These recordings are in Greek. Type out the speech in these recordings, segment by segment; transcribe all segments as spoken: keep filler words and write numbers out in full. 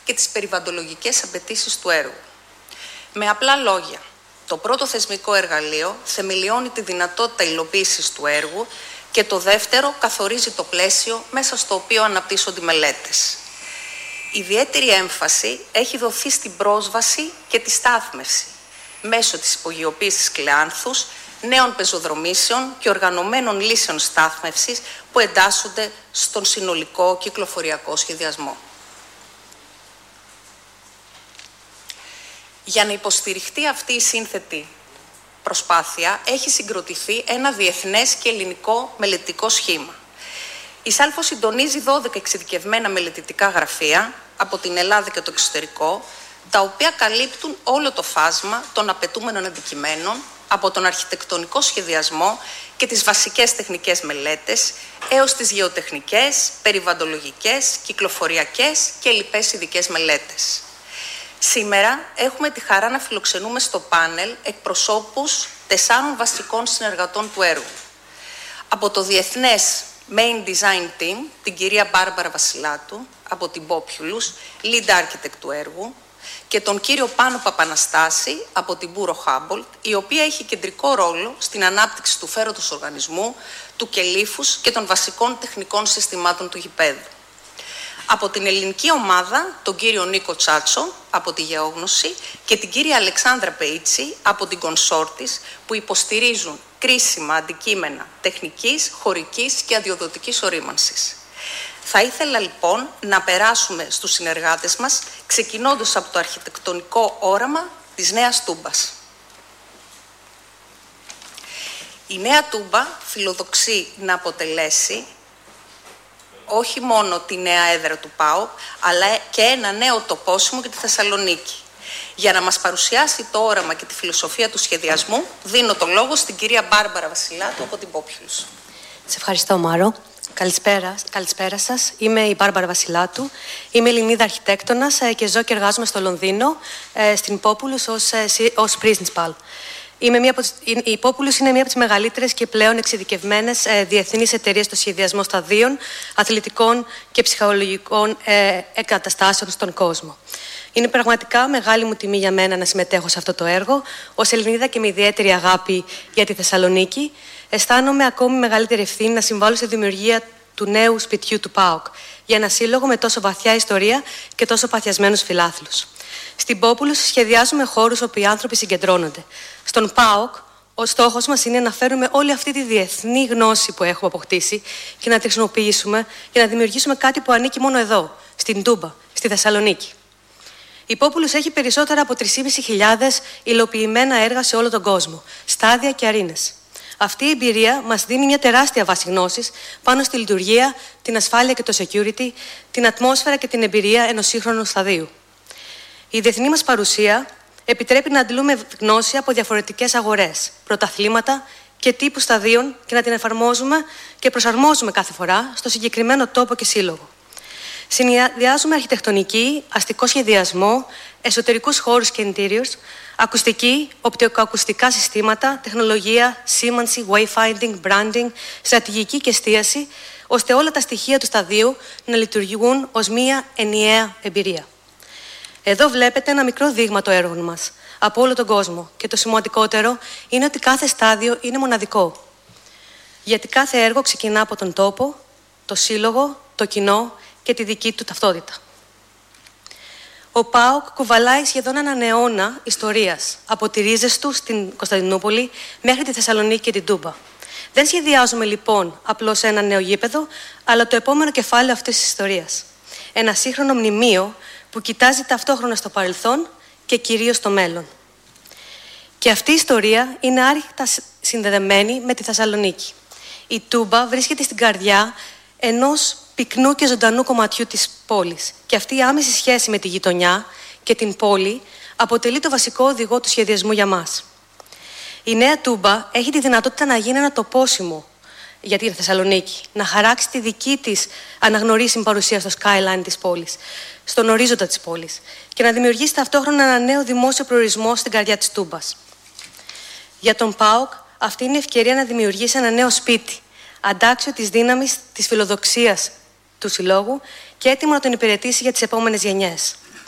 και τις περιβαλλοντολογικές απαιτήσεις του έργου. Με απλά λόγια, το πρώτο θεσμικό εργαλείο θεμελιώνει τη δυνατότητα υλοποίησης του έργου και το δεύτερο καθορίζει το πλαίσιο μέσα στο οποίο αναπτύσσονται οι μελέτες. Ιδιαίτερη έμφαση έχει δοθεί στην πρόσβαση και τη στάθμευση μέσω της υπογειοποίησης κλεάνθους, νέων πεζοδρομήσεων και οργανωμένων λύσεων στάθμευσης που εντάσσονται στον συνολικό κυκλοφοριακό σχεδιασμό. Για να υποστηριχτεί αυτή η σύνθετη προσπάθεια, έχει συγκροτηθεί ένα διεθνές και ελληνικό μελετητικό σχήμα. Η Σάλφο συντονίζει δώδεκα εξειδικευμένα μελετητικά γραφεία από την Ελλάδα και το εξωτερικό, τα οποία καλύπτουν όλο το φάσμα των απαιτούμενων αντικειμένων, από τον αρχιτεκτονικό σχεδιασμό και τις βασικές τεχνικές μελέτες, έως τις γεωτεχνικές, περιβαλλοντολογικές, κυκλοφοριακές και λοιπές ειδικές μελέτες. Σήμερα έχουμε τη χαρά να φιλοξενούμε στο πάνελ εκπροσώπους τεσσάρων βασικών συνεργατών του έργου. Από το Διεθνές Main Design Team, την κυρία Μπάρμπαρα Βασιλάτου, από την Populous, Lead Architect του έργου, και τον κύριο Πάνο Παπαναστάση από την Buro Humboldt, η οποία έχει κεντρικό ρόλο στην ανάπτυξη του φέροντος οργανισμού, του κελύφους και των βασικών τεχνικών συστημάτων του γηπέδου. Από την ελληνική ομάδα, τον κύριο Νίκο Τσάτσο από τη Γεώγνωση και την κυρία Αλεξάνδρα Πεΐτσι από την Consortis, που υποστηρίζουν κρίσιμα αντικείμενα τεχνικής, χωρικής και αδειοδοτικής ορίμανσης. Θα ήθελα λοιπόν να περάσουμε στους συνεργάτες μας, ξεκινώντας από το αρχιτεκτονικό όραμα της Νέας Τούμπας. Η Νέα Τούμπα φιλοδοξεί να αποτελέσει όχι μόνο τη νέα έδρα του ΠΑΟΚ, αλλά και ένα νέο τοπόσιμο για τη Θεσσαλονίκη. Για να μας παρουσιάσει το όραμα και τη φιλοσοφία του σχεδιασμού, δίνω το λόγο στην κυρία Μπάρμπαρα Βασιλάτου από την Populous. Σε ευχαριστώ, Μάρο. Καλησπέρα, καλησπέρα σας. Είμαι η Μπάρμπαρα Βασιλάτου. Είμαι Ελληνίδα αρχιτέκτονας και ζω και εργάζομαι στο Λονδίνο, στην Populous ως, ως principal. Είμαι μία από τις, η Populous είναι μία από τις μεγαλύτερες και πλέον εξειδικευμένες ε, διεθνείς εταιρείες στο σχεδιασμό σταδίων, αθλητικών και ψυχολογικών ε, εγκαταστάσεων στον κόσμο. Είναι πραγματικά μεγάλη μου τιμή για μένα να συμμετέχω σε αυτό το έργο. Ως Ελληνίδα και με ιδιαίτερη αγάπη για τη Θεσσαλονίκη, αισθάνομαι ακόμη μεγαλύτερη ευθύνη να συμβάλλω στη δημιουργία του νέου σπιτιού του ΠΑΟΚ για ένα σύλλογο με τόσο βαθιά ιστορία και τόσο παθιασμένους φιλάθλους. Στην Populous σχεδιάζουμε χώρους όπου οι άνθρωποι συγκεντρώνονται. Στον ΠΑΟΚ, ο στόχος μας είναι να φέρουμε όλη αυτή τη διεθνή γνώση που έχουμε αποκτήσει και να τη χρησιμοποιήσουμε για να δημιουργήσουμε κάτι που ανήκει μόνο εδώ, στην Τούμπα, στη Θεσσαλονίκη. Η Populous έχει περισσότερα από τρεις χιλιάδες πεντακόσια υλοποιημένα έργα σε όλο τον κόσμο, στάδια και αρίνες. Αυτή η εμπειρία μας δίνει μια τεράστια βάση γνώσης πάνω στη λειτουργία, την ασφάλεια και το security, την ατμόσφαιρα και την εμπειρία ενός σύγχρονου σταδίου. Η διεθνή μας παρουσία επιτρέπει να αντλούμε γνώση από διαφορετικές αγορές, πρωταθλήματα και τύπους σταδίων και να την εφαρμόζουμε και προσαρμόζουμε κάθε φορά στο συγκεκριμένο τόπο και σύλλογο. Συνδυάζουμε αρχιτεκτονική, αστικό σχεδιασμό, εσωτερικούς χώρους και interiors, ακουστική, οπτικοακουστικά συστήματα, τεχνολογία, σήμανση, wayfinding, branding, στρατηγική και εστίαση, ώστε όλα τα στοιχεία του σταδίου να λειτουργούν ως μία ενιαία εμπειρία. Εδώ βλέπετε ένα μικρό δείγμα το έργο μας από όλο τον κόσμο και το σημαντικότερο είναι ότι κάθε στάδιο είναι μοναδικό. Γιατί κάθε έργο ξεκινά από τον τόπο, το σύλλογο, το κοινό και τη δική του ταυτότητα. Ο ΠΑΟΚ κουβαλάει σχεδόν έναν αιώνα ιστορίας, από τις ρίζες του στην Κωνσταντινούπολη μέχρι τη Θεσσαλονίκη και την Τούμπα. Δεν σχεδιάζουμε λοιπόν απλώς ένα νέο γήπεδο, αλλά το επόμενο κεφάλαιο αυτής της ιστορίας. Ένα σύγχρονο μνημείο που κοιτάζει ταυτόχρονα στο παρελθόν και κυρίως στο μέλλον. Και αυτή η ιστορία είναι άρρηκτα συνδεδεμένη με τη Θεσσαλονίκη. Η Τούμπα βρίσκεται στην καρδιά ενός πυκνού και ζωντανού κομματιού της πόλης. Και αυτή η άμεση σχέση με τη γειτονιά και την πόλη αποτελεί το βασικό οδηγό του σχεδιασμού για μας. Η Νέα Τούμπα έχει τη δυνατότητα να γίνει ένα τοπόσιμο για τη Θεσσαλονίκη, να χαράξει τη δική της αναγνωρίσιμη παρουσία στο skyline της πόλης, στον ορίζοντα της πόλης και να δημιουργήσει ταυτόχρονα ένα νέο δημόσιο προορισμό στην καρδιά της Τούμπας. Για τον ΠΑΟΚ, αυτή είναι η ευκαιρία να δημιουργήσει ένα νέο σπίτι, αντάξιο της δύναμης, της φιλοδοξίας του συλλόγου και έτοιμο να τον υπηρετήσει για τις επόμενες γενιές.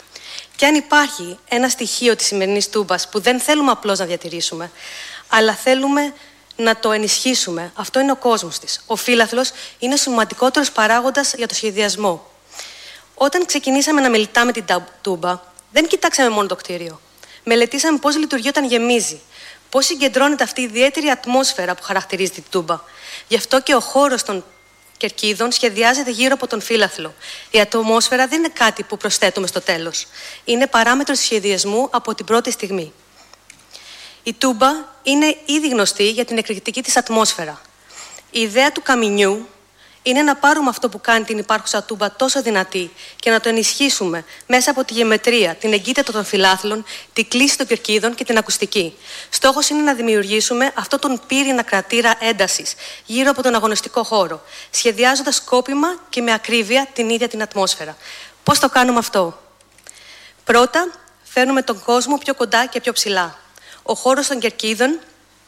Και αν υπάρχει ένα στοιχείο της σημερινής Τούμπας που δεν θέλουμε απλώς να διατηρήσουμε, αλλά θέλουμε να το ενισχύσουμε, αυτό είναι ο κόσμος της. Ο φύλαθλος είναι ο σημαντικότερος παράγοντας για το σχεδιασμό. Όταν ξεκινήσαμε να μελετάμε την Τούμπα, δεν κοιτάξαμε μόνο το κτίριο. Μελετήσαμε πώς λειτουργεί όταν γεμίζει, πώς συγκεντρώνεται αυτή η ιδιαίτερη ατμόσφαιρα που χαρακτηρίζει την Τούμπα. Γι' αυτό και ο χώρος των κερκίδων σχεδιάζεται γύρω από τον φύλαθλο. Η ατμόσφαιρα δεν είναι κάτι που προσθέτουμε στο τέλος. Είναι παράμετρος σχεδιασμού από την πρώτη στιγμή. Η Τούμπα είναι ήδη γνωστή για την εκρηκτική της ατμόσφαιρα. Η ιδέα του καμινιού είναι να πάρουμε αυτό που κάνει την υπάρχουσα Τούμπα τόσο δυνατή και να το ενισχύσουμε μέσα από τη γεωμετρία, την εγκύτητα των φυλάθλων, τη κλίση των κερκίδων και την ακουστική. Στόχος είναι να δημιουργήσουμε αυτό τον πύρηνα κρατήρα έντασης γύρω από τον αγωνιστικό χώρο, σχεδιάζοντας σκόπιμα και με ακρίβεια την ίδια την ατμόσφαιρα. Πώς το κάνουμε αυτό? Πρώτα, φέρνουμε τον κόσμο πιο κοντά και πιο ψηλά. Ο χώρος των κερκίδων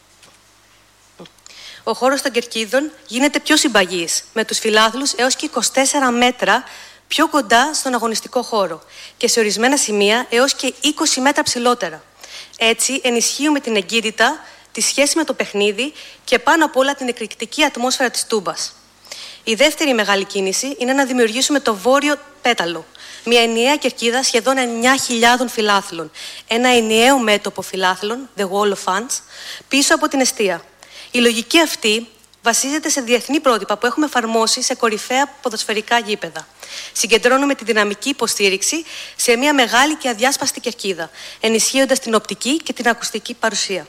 Ο χώρος των κερκίδων γίνεται πιο συμπαγής, με τους φυλάθλους έως και είκοσι τέσσερα μέτρα πιο κοντά στον αγωνιστικό χώρο και σε ορισμένα σημεία έως και είκοσι μέτρα ψηλότερα. Έτσι, ενισχύουμε την εγκύτητα, τη σχέση με το παιχνίδι και πάνω απ' όλα την εκρηκτική ατμόσφαιρα της Τούμπας. Η δεύτερη μεγάλη κίνηση είναι να δημιουργήσουμε το βόρειο πέταλο, μια ενιαία κερκίδα σχεδόν εννιά χιλιάδων φυλάθλων, ένα ενιαίο μέτωπο φυλάθλων, the Wall of Fans, πίσω από την εστία. Η λογική αυτή βασίζεται σε διεθνή πρότυπα που έχουμε εφαρμόσει σε κορυφαία ποδοσφαιρικά γήπεδα. Συγκεντρώνουμε τη δυναμική υποστήριξη σε μια μεγάλη και αδιάσπαστη κερκίδα, ενισχύοντας την οπτική και την ακουστική παρουσία.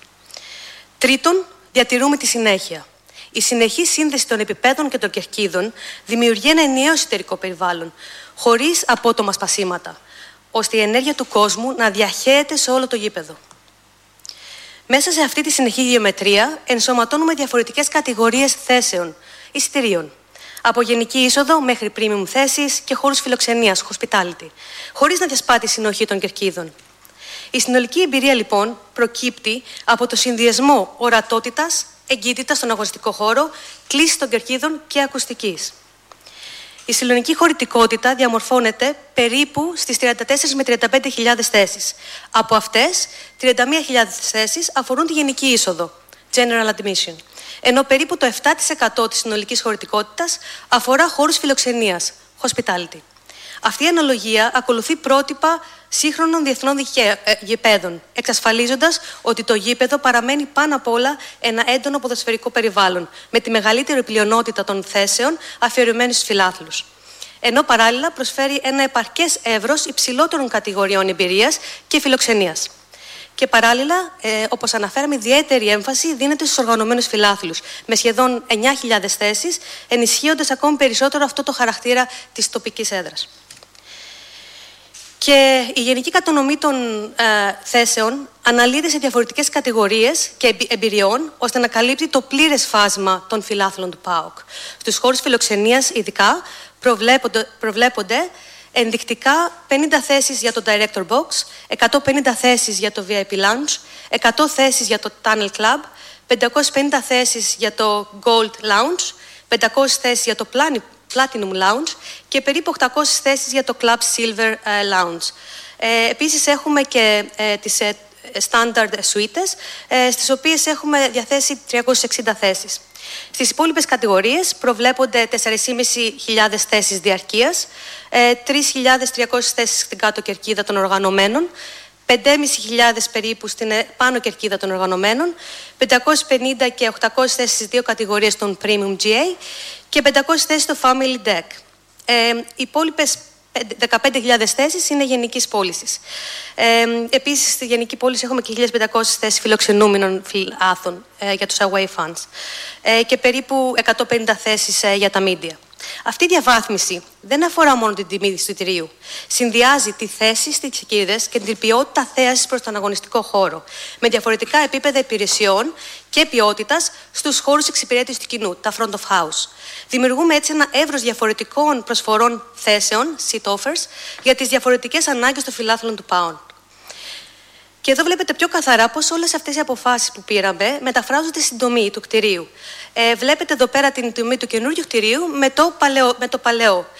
Τρίτον, διατηρούμε τη συνέχεια. Η συνεχή σύνδεση των επιπέδων και των κερκίδων δημιουργεί ένα ενιαίο εσωτερικό περιβάλλον, χωρίς απότομα σπασίματα, ώστε η ενέργεια του κόσμου να διαχέεται σε όλο το γήπεδο. Μέσα σε αυτή τη συνεχή γεωμετρία ενσωματώνουμε διαφορετικές κατηγορίες θέσεων, εισιτηρίων. Από γενική είσοδο μέχρι premium θέσεις και χώρους φιλοξενίας, hospitality, χωρίς να διασπά τη συνοχή των κερκίδων. Η συνολική εμπειρία, λοιπόν, προκύπτει από το συνδυασμό ορατότητας, εγκύτητας στον αγωνιστικό χώρο, κλίσης των κερκίδων και ακουστικής. Η συλλογική χωρητικότητα διαμορφώνεται περίπου στις τριάντα τέσσερις με τριάντα πέντε χιλιάδες θέσεις. Από αυτές, τριάντα μία χιλιάδες θέσεις αφορούν τη γενική είσοδο, general admission, ενώ περίπου το επτά τοις εκατό της συνολικής χωρητικότητας αφορά χώρους φιλοξενίας, hospitality. Αυτή η αναλογία ακολουθεί πρότυπα σύγχρονων διεθνών γηπέδων, εξασφαλίζοντας ότι το γήπεδο παραμένει πάνω απ' όλα ένα έντονο ποδοσφαιρικό περιβάλλον, με τη μεγαλύτερη πλειονότητα των θέσεων αφιερωμένων στους φιλάθλους. Ενώ παράλληλα προσφέρει ένα επαρκές εύρος υψηλότερων κατηγοριών εμπειρίας και φιλοξενίας. Και παράλληλα, ε, όπως αναφέραμε, ιδιαίτερη έμφαση δίνεται στους οργανωμένους φιλάθλους, με σχεδόν εννιά χιλιάδες θέσεις, ενισχύοντας ακόμη περισσότερο αυτό το χαρακτήρα της τοπικής έδρας. Και η γενική κατανομή των ε, θέσεων αναλύεται σε διαφορετικές κατηγορίες και εμπειριών, ώστε να καλύπτει το πλήρες φάσμα των φιλάθλων του ΠΑΟΚ. Στους χώρους φιλοξενίας, ειδικά, προβλέπονται, προβλέπονται ενδεικτικά πενήντα θέσεις για το Director Box, εκατόν πενήντα θέσεις για το βι άι πι Lounge, εκατό θέσεις για το Tunnel Club, πεντακόσιες πενήντα θέσεις για το Gold Lounge, πεντακόσιες θέσεις για το Platinum Lounge και περίπου οκτακόσιες θέσεις για το Club Silver Lounge. Ε, επίσης έχουμε και ε, τις ε, Standard Suites, ε, στις οποίες έχουμε διαθέσει τριακόσιες εξήντα θέσεις. Στις υπόλοιπες κατηγορίες προβλέπονται τέσσερις χιλιάδες πεντακόσιες θέσεις διαρκείας, ε, τρεις χιλιάδες τριακόσιες θέσεις στην κάτω κερκίδα των οργανωμένων, πέντε χιλιάδες πεντακόσιες περίπου στην πάνω κερκίδα των οργανωμένων, πεντακόσιες πενήντα και οκτακόσιες θέσεις στις δύο κατηγορίες των Premium τζι έι και πεντακόσιες θέσεις στο Family Deck. Ε, οι υπόλοιπες δεκαπέντε χιλιάδες θέσεις είναι γενικής πώλησης. Ε, επίσης, στη γενική πώληση έχουμε και χίλιες πεντακόσιες θέσεις φιλοξενούμενων φιλάθλων ε, για τους away fans ε, και περίπου εκατόν πενήντα θέσεις ε, για τα media. Αυτή η διαβάθμιση δεν αφορά μόνο την τιμή του εισιτηρίου. Συνδυάζει τη θέση στις κερκίδες και την ποιότητα θέασης προς τον αγωνιστικό χώρο, με διαφορετικά επίπεδα υπηρεσιών και ποιότητας στους χώρους εξυπηρέτησης του κοινού, τα front of house. Δημιουργούμε έτσι ένα εύρος διαφορετικών προσφορών θέσεων, seat offers, για τις διαφορετικές ανάγκες των φιλάθλων του ΠΑΟΚ. Και εδώ βλέπετε πιο καθαρά πώς όλες αυτές οι αποφάσεις που πήραμε μεταφράζονται στην τομή του κτηρίου. Ε, βλέπετε εδώ πέρα την τομή του καινούργιου κτηρίου με το παλαιό. Με το παλαιό.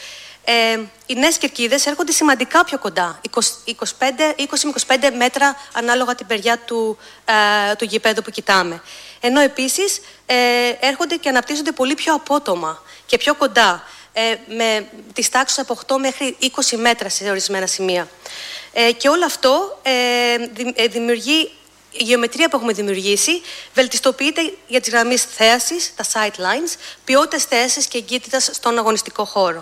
Ε, οι νέες κερκίδες έρχονται σημαντικά πιο κοντά, είκοσι με είκοσι πέντε μέτρα ανάλογα την περιά του, ε, του γηπέδου που κοιτάμε. Ενώ επίσης ε, έρχονται και αναπτύσσονται πολύ πιο απότομα και πιο κοντά, ε, με τις τάξεις από οκτώ μέχρι είκοσι μέτρα σε ορισμένα σημεία. Ε, και όλο αυτό ε, δημιουργεί, η γεωμετρία που έχουμε δημιουργήσει βελτιστοποιείται για τις γραμμές θέασης, τα sight lines, ποιότητας θέασης και εγκύτητας στον αγωνιστικό χώρο.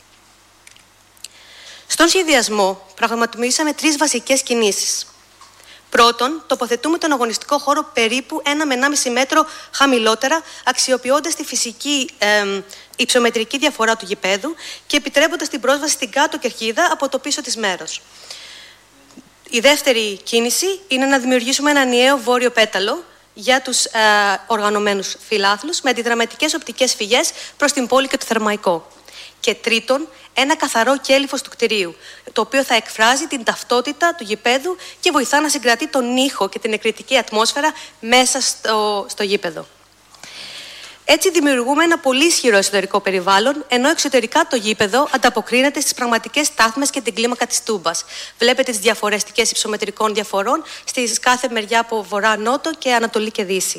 Στον σχεδιασμό πραγματοποιήσαμε τρεις βασικές κινήσεις. Πρώτον, τοποθετούμε τον αγωνιστικό χώρο περίπου ένα με ενάμιση μέτρο χαμηλότερα, αξιοποιώντας τη φυσική ε, υψομετρική διαφορά του γηπέδου και επιτρέποντας την πρόσβαση στην κάτω κερκίδα από το πίσω της μέρος. Η δεύτερη κίνηση είναι να δημιουργήσουμε ένα ενιαίο βόρειο πέταλο για τους ε, οργανωμένους φιλάθλους με αντιδραματικές οπτικές φυγές προς την πόλη και το θερμαϊκό. Και τρίτον, ένα καθαρό κέλυφος του κτηρίου, το οποίο θα εκφράζει την ταυτότητα του γηπέδου και βοηθά να συγκρατεί τον ήχο και την εκρητική ατμόσφαιρα μέσα στο, στο γήπεδο. Έτσι δημιουργούμε ένα πολύ ισχυρό εσωτερικό περιβάλλον, ενώ εξωτερικά το γήπεδο ανταποκρίνεται στις πραγματικές στάθμες και την κλίμακα της Τούμπας. Βλέπετε τις διαφορετικές υψομετρικών διαφορών στη κάθε μεριά από βορρά-νότο και ανατολή και δύση.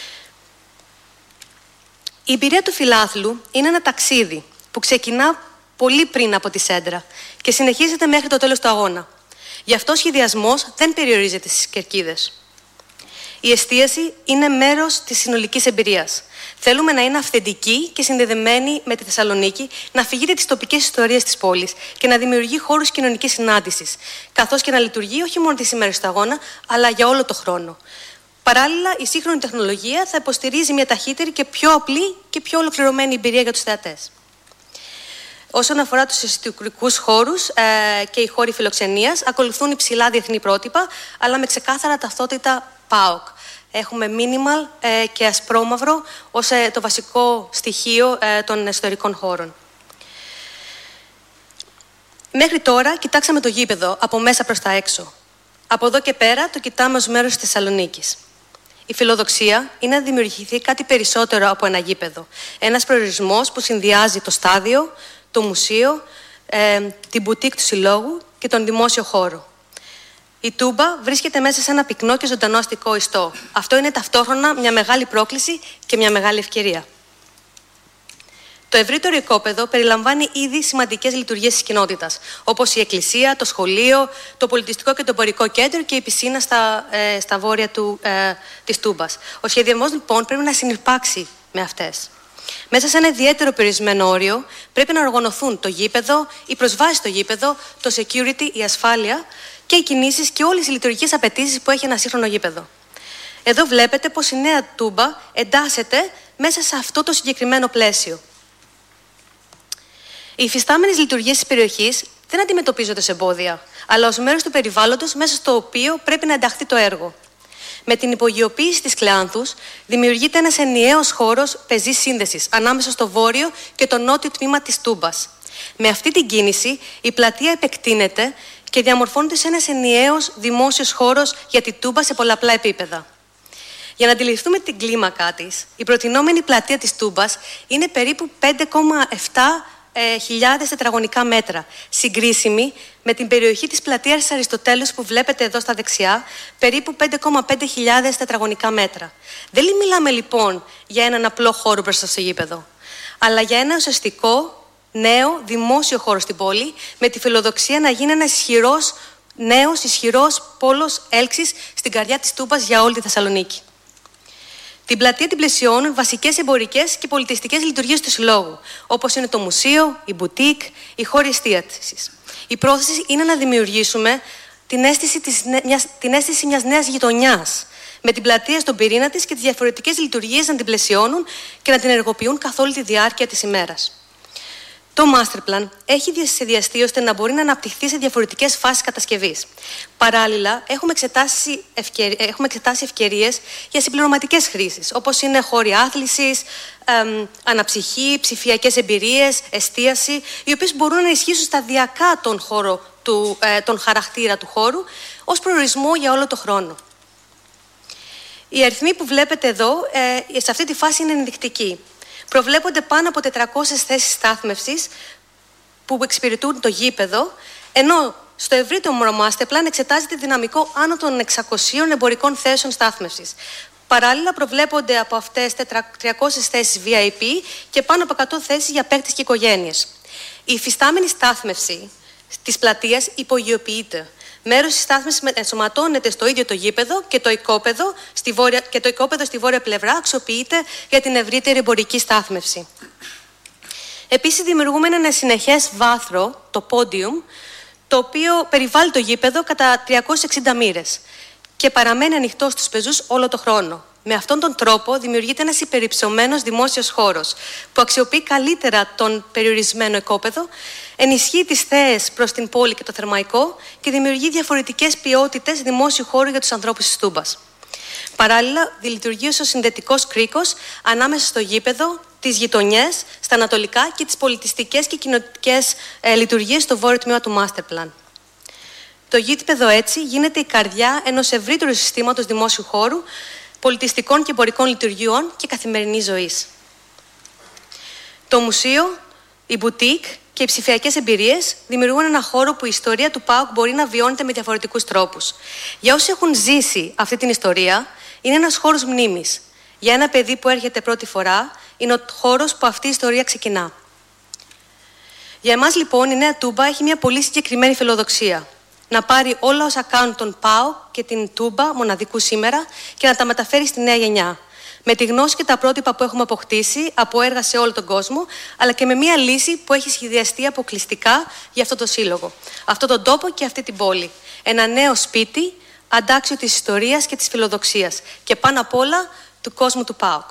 Η εμπειρία του φιλάθλου είναι ένα ταξίδι που ξεκινά πολύ πριν από τη σέντρα και συνεχίζεται μέχρι το τέλος του αγώνα. Γι' αυτό ο σχεδιασμός δεν περιορίζεται στις κερκίδες. Η εστίαση είναι μέρος της συνολικής εμπειρίας. Θέλουμε να είναι αυθεντική και συνδεδεμένη με τη Θεσσαλονίκη, να αφηγείται τις τοπικές ιστορίες της πόλης και να δημιουργεί χώρους κοινωνικής συνάντησης, καθώς και να λειτουργεί όχι μόνο τις ημέρες του αγώνα, αλλά για όλο το χρόνο. Παράλληλα, η σύγχρονη τεχνολογία θα υποστηρίζει μια ταχύτερη και πιο απλή και πιο ολοκληρωμένη εμπειρία για τους θεατές. Όσον αφορά τους ιστορικούς χώρους ε, και οι χώροι φιλοξενίας, ακολουθούν υψηλά διεθνή πρότυπα, αλλά με ξεκάθαρα ταυτότητα ΠΑΟΚ. Έχουμε minimal ε, και ασπρόμαυρο ως ε, το βασικό στοιχείο ε, των ιστορικών χώρων. Μέχρι τώρα κοιτάξαμε το γήπεδο από μέσα προς τα έξω. Από εδώ και πέρα το κοιτάμε ως μέρος της Θεσσαλονίκης. Η φιλοδοξία είναι να δημιουργηθεί κάτι περισσότερο από ένα γήπεδο. Ένας προορισμός που συνδυάζει το στάδιο, το μουσείο, ε, την μπουτίκ του συλλόγου και τον δημόσιο χώρο. Η Τούμπα βρίσκεται μέσα σε ένα πυκνό και ζωντανό αστικό ιστό. Αυτό είναι ταυτόχρονα μια μεγάλη πρόκληση και μια μεγάλη ευκαιρία. Το ευρύτερο οικόπεδο περιλαμβάνει ήδη σημαντικές λειτουργίες της κοινότητας, όπως η εκκλησία, το σχολείο, το πολιτιστικό και το εμπορικό κέντρο και η πισίνα στα, ε, στα βόρεια του, ε, της Τούμπας. Ο σχεδιασμός λοιπόν πρέπει να συνυπάρξει με αυτές. Μέσα σε ένα ιδιαίτερο περιορισμένο όριο πρέπει να οργανωθούν το γήπεδο, η προσβάση στο γήπεδο, το security, η ασφάλεια και οι κινήσεις και όλες οι λειτουργικές απαιτήσεις που έχει ένα σύγχρονο γήπεδο. Εδώ βλέπετε πως η νέα Τούμπα εντάσσεται μέσα σε αυτό το συγκεκριμένο πλαίσιο. Οι υφιστάμενες λειτουργίες της περιοχής δεν αντιμετωπίζονται ως εμπόδια, αλλά ως μέρος του περιβάλλοντος μέσα στο οποίο πρέπει να ενταχθεί το έργο. Με την υπογειοποίηση της Κλεάνθους δημιουργείται ένας ενιαίος χώρος πεζής σύνδεσης ανάμεσα στο βόρειο και το νότιο τμήμα της Τούμπας. Με αυτή την κίνηση η πλατεία επεκτείνεται και διαμορφώνεται σε ένας ενιαίος δημόσιος χώρος για τη Τούμπα σε πολλαπλά επίπεδα. Για να αντιληφθούμε την κλίμακά της, η προτινόμενη πλατεία της Τούμπας είναι περίπου πέντε κόμμα επτά χιλιάδες τετραγωνικά μέτρα, συγκρίσιμη με την περιοχή της πλατείας της Αριστοτέλους που βλέπετε εδώ στα δεξιά, περίπου πέντε κόμμα πέντε χιλιάδες τετραγωνικά μέτρα. Δεν μιλάμε λοιπόν για έναν απλό χώρο μπροστά στο γήπεδο, αλλά για ένα ουσιαστικό νέο δημόσιο χώρο στην πόλη, με τη φιλοδοξία να γίνει ένας ισχυρός, νέος ισχυρός πόλος έλξης στην καρδιά της Τούμπας για όλη τη Θεσσαλονίκη. Την πλατεία την πλαισιώνουν βασικές εμπορικές και πολιτιστικές λειτουργίες του συλλόγου, όπως είναι το μουσείο, η μπουτίκ, οι χώροι εστίασης. Η πρόθεση είναι να δημιουργήσουμε την αίσθηση, της, μιας, την αίσθηση μιας νέας γειτονιάς, με την πλατεία στον πυρήνα της και τις διαφορετικές λειτουργίες να την πλαισιώνουν και να την ενεργοποιούν καθ' όλη τη διάρκεια της ημέρας. Το Master Plan έχει σχεδιαστεί ώστε να μπορεί να αναπτυχθεί σε διαφορετικές φάσεις κατασκευής. Παράλληλα, έχουμε εξετάσει, ευκαιρι... έχουμε εξετάσει ευκαιρίες για συμπληρωματικές χρήσεις, όπως είναι χώροι άθλησης, εμ, αναψυχή, ψηφιακές εμπειρίες, εστίαση, οι οποίες μπορούν να ισχύσουν σταδιακά τον, χώρο του, ε, τον χαρακτήρα του χώρου ως προορισμό για όλο το χρόνο. Οι αριθμοί που βλέπετε εδώ, ε, σε αυτή τη φάση είναι ενδεικτικοί. Προβλέπονται πάνω από τετρακόσιες θέσεις στάθμευσης που εξυπηρετούν το γήπεδο, ενώ στο ευρύτερο master plan εξετάζεται δυναμικό άνω των εξακοσίων εμπορικών θέσεων στάθμευσης. Παράλληλα, προβλέπονται από αυτές τριακόσιες θέσεις βι άι πι και πάνω από εκατό θέσεις για παίκτες και οικογένειες. Η υφιστάμενη στάθμευση της πλατείας υπογειοποιείται. Μέρος της στάθμευσης ενσωματώνεται στο ίδιο το γήπεδο και το οικόπεδο στη βόρεια, και το οικόπεδο στη βόρεια πλευρά αξιοποιείται για την ευρύτερη εμπορική στάθμευση. Επίσης, δημιουργούμε ένα συνεχές βάθρο, το πόντιουμ, το οποίο περιβάλλει το γήπεδο κατά τριακόσιες εξήντα μοίρες και παραμένει ανοιχτό στους πεζούς όλο το χρόνο. Με αυτόν τον τρόπο δημιουργείται ένας υπερυψωμένος δημόσιος χώρος που αξιοποιεί καλύτερα τον περιορισμένο οικόπεδο, ενισχύει τις θέες προς την πόλη και το θερμαϊκό και δημιουργεί διαφορετικές ποιότητες δημόσιου χώρου για τους ανθρώπους της Τούμπας. Παράλληλα, λειτουργεί ως ο συνδετικός κρίκος ανάμεσα στο γήπεδο, τις γειτονιές, στα ανατολικά και τις πολιτιστικές και κοινωτικές ε, λειτουργίες στο βόρειο τμήμα του Master Plan. Το γήπεδο έτσι γίνεται η καρδιά ενός ευρύτερου συστήματος δημόσιου χώρου, πολιτιστικών και εμπορικών λειτουργιών και καθημερινής ζωής. Το μουσείο, η μπουτίκ και οι ψηφιακές εμπειρίες δημιουργούν ένα χώρο που η ιστορία του ΠΑΟΚ μπορεί να βιώνεται με διαφορετικούς τρόπους. Για όσοι έχουν ζήσει αυτή την ιστορία, είναι ένας χώρος μνήμης. Για ένα παιδί που έρχεται πρώτη φορά, είναι ο χώρος που αυτή η ιστορία ξεκινά. Για εμάς, λοιπόν, η Νέα Τούμπα έχει μια πολύ συγκεκριμένη φιλοδοξία. Να πάρει όλα όσα κάνουν τον ΠΑΟΚ και την Τούμπα μοναδικού σήμερα και να τα μεταφέρει στη νέα γενιά. Με τη γνώση και τα πρότυπα που έχουμε αποκτήσει από έργα σε όλο τον κόσμο, αλλά και με μια λύση που έχει σχεδιαστεί αποκλειστικά για αυτό το σύλλογο, αυτόν τον τόπο και αυτή την πόλη. Ένα νέο σπίτι, αντάξιο της ιστορίας και της φιλοδοξίας και πάνω απ' όλα του κόσμου του ΠΑΟΚ.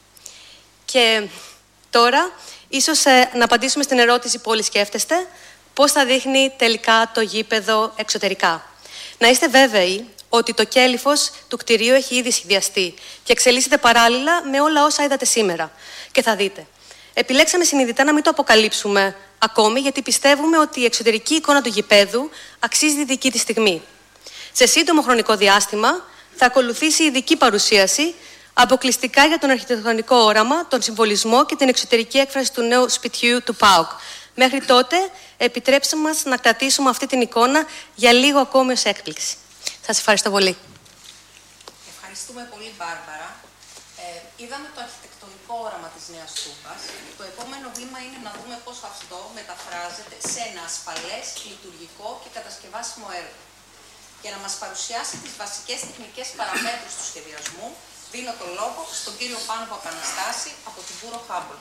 Και τώρα, ίσως ε, να απαντήσουμε στην ερώτηση που όλοι σκέφτεστε, πώς θα δείχνει τελικά το γήπεδο εξωτερικά. Να είστε βέβαιοι ότι το κέλυφος του κτηρίου έχει ήδη σχεδιαστεί και εξελίσσεται παράλληλα με όλα όσα είδατε σήμερα. Και θα δείτε. Επιλέξαμε συνειδητά να μην το αποκαλύψουμε ακόμη, γιατί πιστεύουμε ότι η εξωτερική εικόνα του γηπέδου αξίζει τη δική της στιγμή. Σε σύντομο χρονικό διάστημα θα ακολουθήσει ειδική παρουσίαση αποκλειστικά για τον αρχιτεκτονικό όραμα, τον συμβολισμό και την εξωτερική έκφραση του νέου σπιτιού του ΠΑΟΚ. Μέχρι τότε, επιτρέψτε μας να κρατήσουμε αυτή την εικόνα για λίγο ακόμη ως έκπληξη. Σας ευχαριστώ πολύ. Ευχαριστούμε πολύ, Μπάρμπαρα. Ε, είδαμε το αρχιτεκτονικό όραμα της Νέας Τούμπας. Το επόμενο βήμα είναι να δούμε πώς αυτό μεταφράζεται σε ένα ασφαλές, λειτουργικό και κατασκευάσιμο έργο. Για να μας παρουσιάσει τις βασικές τεχνικές παραμέτρους του σχεδιασμού, δίνω το λόγο στον κύριο Πάνο Παπαναστάση από την Bureau Hubble.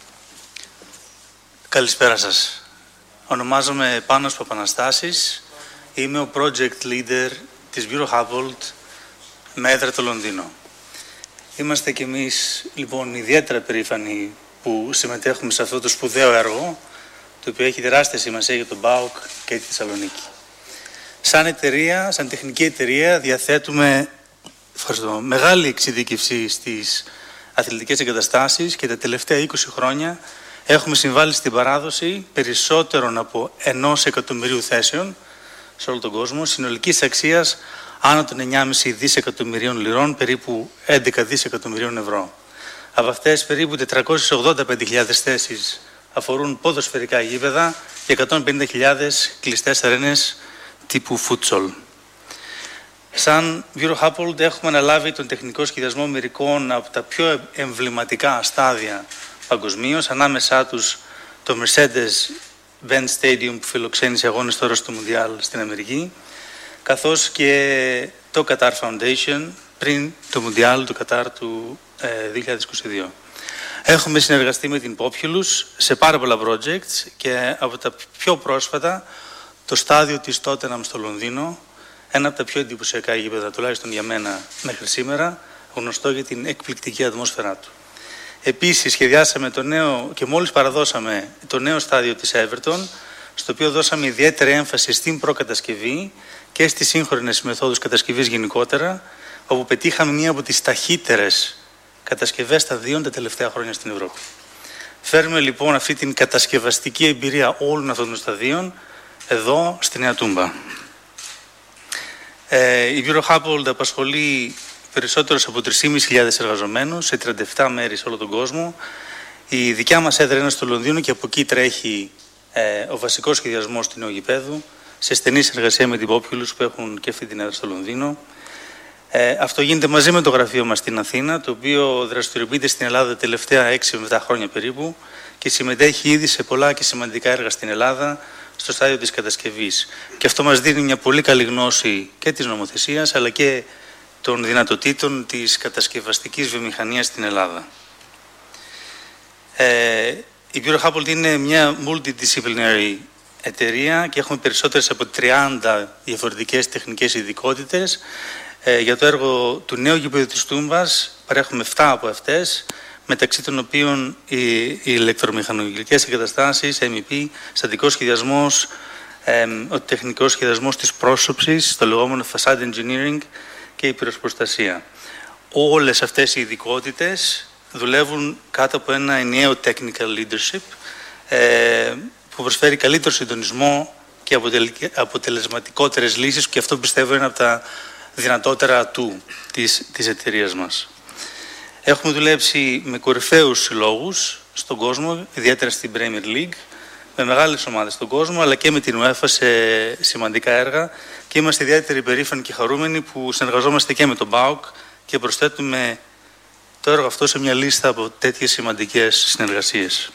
Καλησπέρα σας. Ονομάζομαι Πάνος Παπαναστάσης. Είμαι ο project leader της Bureau Hubble με έδρα το Λονδίνο. Είμαστε κι εμείς λοιπόν ιδιαίτερα περήφανοι που συμμετέχουμε σε αυτό το σπουδαίο έργο, το οποίο έχει τεράστια σημασία για τον ΠΑΟΚ και τη Θεσσαλονίκη. Σαν εταιρεία, σαν τεχνική εταιρεία, διαθέτουμε μεγάλη εξειδίκευση στις αθλητικές εγκαταστάσεις και τα τελευταία είκοσι χρόνια έχουμε συμβάλει στην παράδοση περισσότερων από ενός εκατομμυρίου θέσεων σε όλο τον κόσμο, συνολικής αξίας άνω των εννιά κόμμα πέντε δισεκατομμυρίων λιρών, περίπου έντεκα δισεκατομμυρίων ευρώ. Από αυτές, περίπου τετρακόσιες ογδόντα πέντε χιλιάδες θέσεις αφορούν ποδοσφαιρικά γήπεδα και εκατόν πενήντα χιλιάδες κλειστές αρένες τύπου futsal. Σαν Bureau Hubble έχουμε αναλάβει τον τεχνικό σχεδιασμό μερικών από τα πιο εμβληματικά στάδια παγκοσμίως, ανάμεσά τους το Mercedes-Benz Stadium που φιλοξένησε αγώνες τώρα στο Μουντιάλ στην Αμερική, καθώς και το Qatar Foundation πριν το Μουντιάλ του Qatar του ε, δύο χιλιάδες είκοσι δύο. Έχουμε συνεργαστεί με την Populous σε πάρα πολλά projects και από τα πιο πρόσφατα το στάδιο της Tottenham στο Λονδίνο, ένα από τα πιο εντυπωσιακά γήπεδα, τουλάχιστον για μένα μέχρι σήμερα, γνωστό για την εκπληκτική ατμόσφαιρά του. Επίσης, σχεδιάσαμε το νέο και μόλις παραδώσαμε το νέο στάδιο της Everton, στο οποίο δώσαμε ιδιαίτερη έμφαση στην προκατασκευή και στις σύγχρονες μεθόδους κατασκευής γενικότερα, όπου πετύχαμε μία από τις ταχύτερες κατασκευές σταδίων τα τελευταία χρόνια στην Ευρώπη. Φέρουμε λοιπόν αυτή την κατασκευαστική εμπειρία όλων αυτών των σταδίων εδώ στη Νέα Τούμπα. Ε, η Bureau Hubble απασχολεί περισσότερους από τρεις χιλιάδες πεντακόσιους εργαζομένους σε τριάντα επτά μέρη σε όλο τον κόσμο. Η δικιά μας έδρα είναι στο Λονδίνο και από εκεί τρέχει ε, ο βασικός σχεδιασμός του νέου γηπέδου, σε στενή συνεργασία με την Populous που έχουν και αυτή την έδρα στο Λονδίνο. Ε, αυτό γίνεται μαζί με το γραφείο μας στην Αθήνα, το οποίο δραστηριοποιείται στην Ελλάδα τα τελευταία έξι με επτά χρόνια περίπου και συμμετέχει ήδη σε πολλά και σημαντικά έργα στην Ελλάδα στο στάδιο της κατασκευής. Και αυτό μας δίνει μια πολύ καλή γνώση και της νομοθεσίας αλλά και των δυνατοτήτων της κατασκευαστικής βιομηχανίας στην Ελλάδα. Ε, η Bureau Happold είναι μια multidisciplinary εταιρεία και έχουμε περισσότερες από τριάντα διαφορετικές τεχνικές ειδικότητες. Ε, για το έργο του νέου γηπέδου της Τούμπας παρέχουμε επτά από αυτές, μεταξύ των οποίων οι, οι ηλεκτρομηχανολογικές εγκαταστάσεις, εμ ι πι, στατικός σχεδιασμός, ε, ο τεχνικός σχεδιασμός της πρόσωψης, το λεγόμενο facade engineering και η πυροσπροστασία. Όλες αυτές οι ειδικότητες δουλεύουν κάτω από ένα ενιαίο technical leadership ε, που προσφέρει καλύτερο συντονισμό και αποτελεσματικότερες λύσεις και αυτό πιστεύω είναι από τα δυνατότερα του της, της εταιρείας μας. Έχουμε δουλέψει με κορυφαίους συλλόγους στον κόσμο, ιδιαίτερα στην Premier League, με μεγάλες ομάδες στον κόσμο, αλλά και με την UEFA σε σημαντικά έργα και είμαστε ιδιαίτερα περήφανοι και χαρούμενοι που συνεργαζόμαστε και με τον ΠΑΟΚ και προσθέτουμε το έργο αυτό σε μια λίστα από τέτοιες σημαντικές συνεργασίες.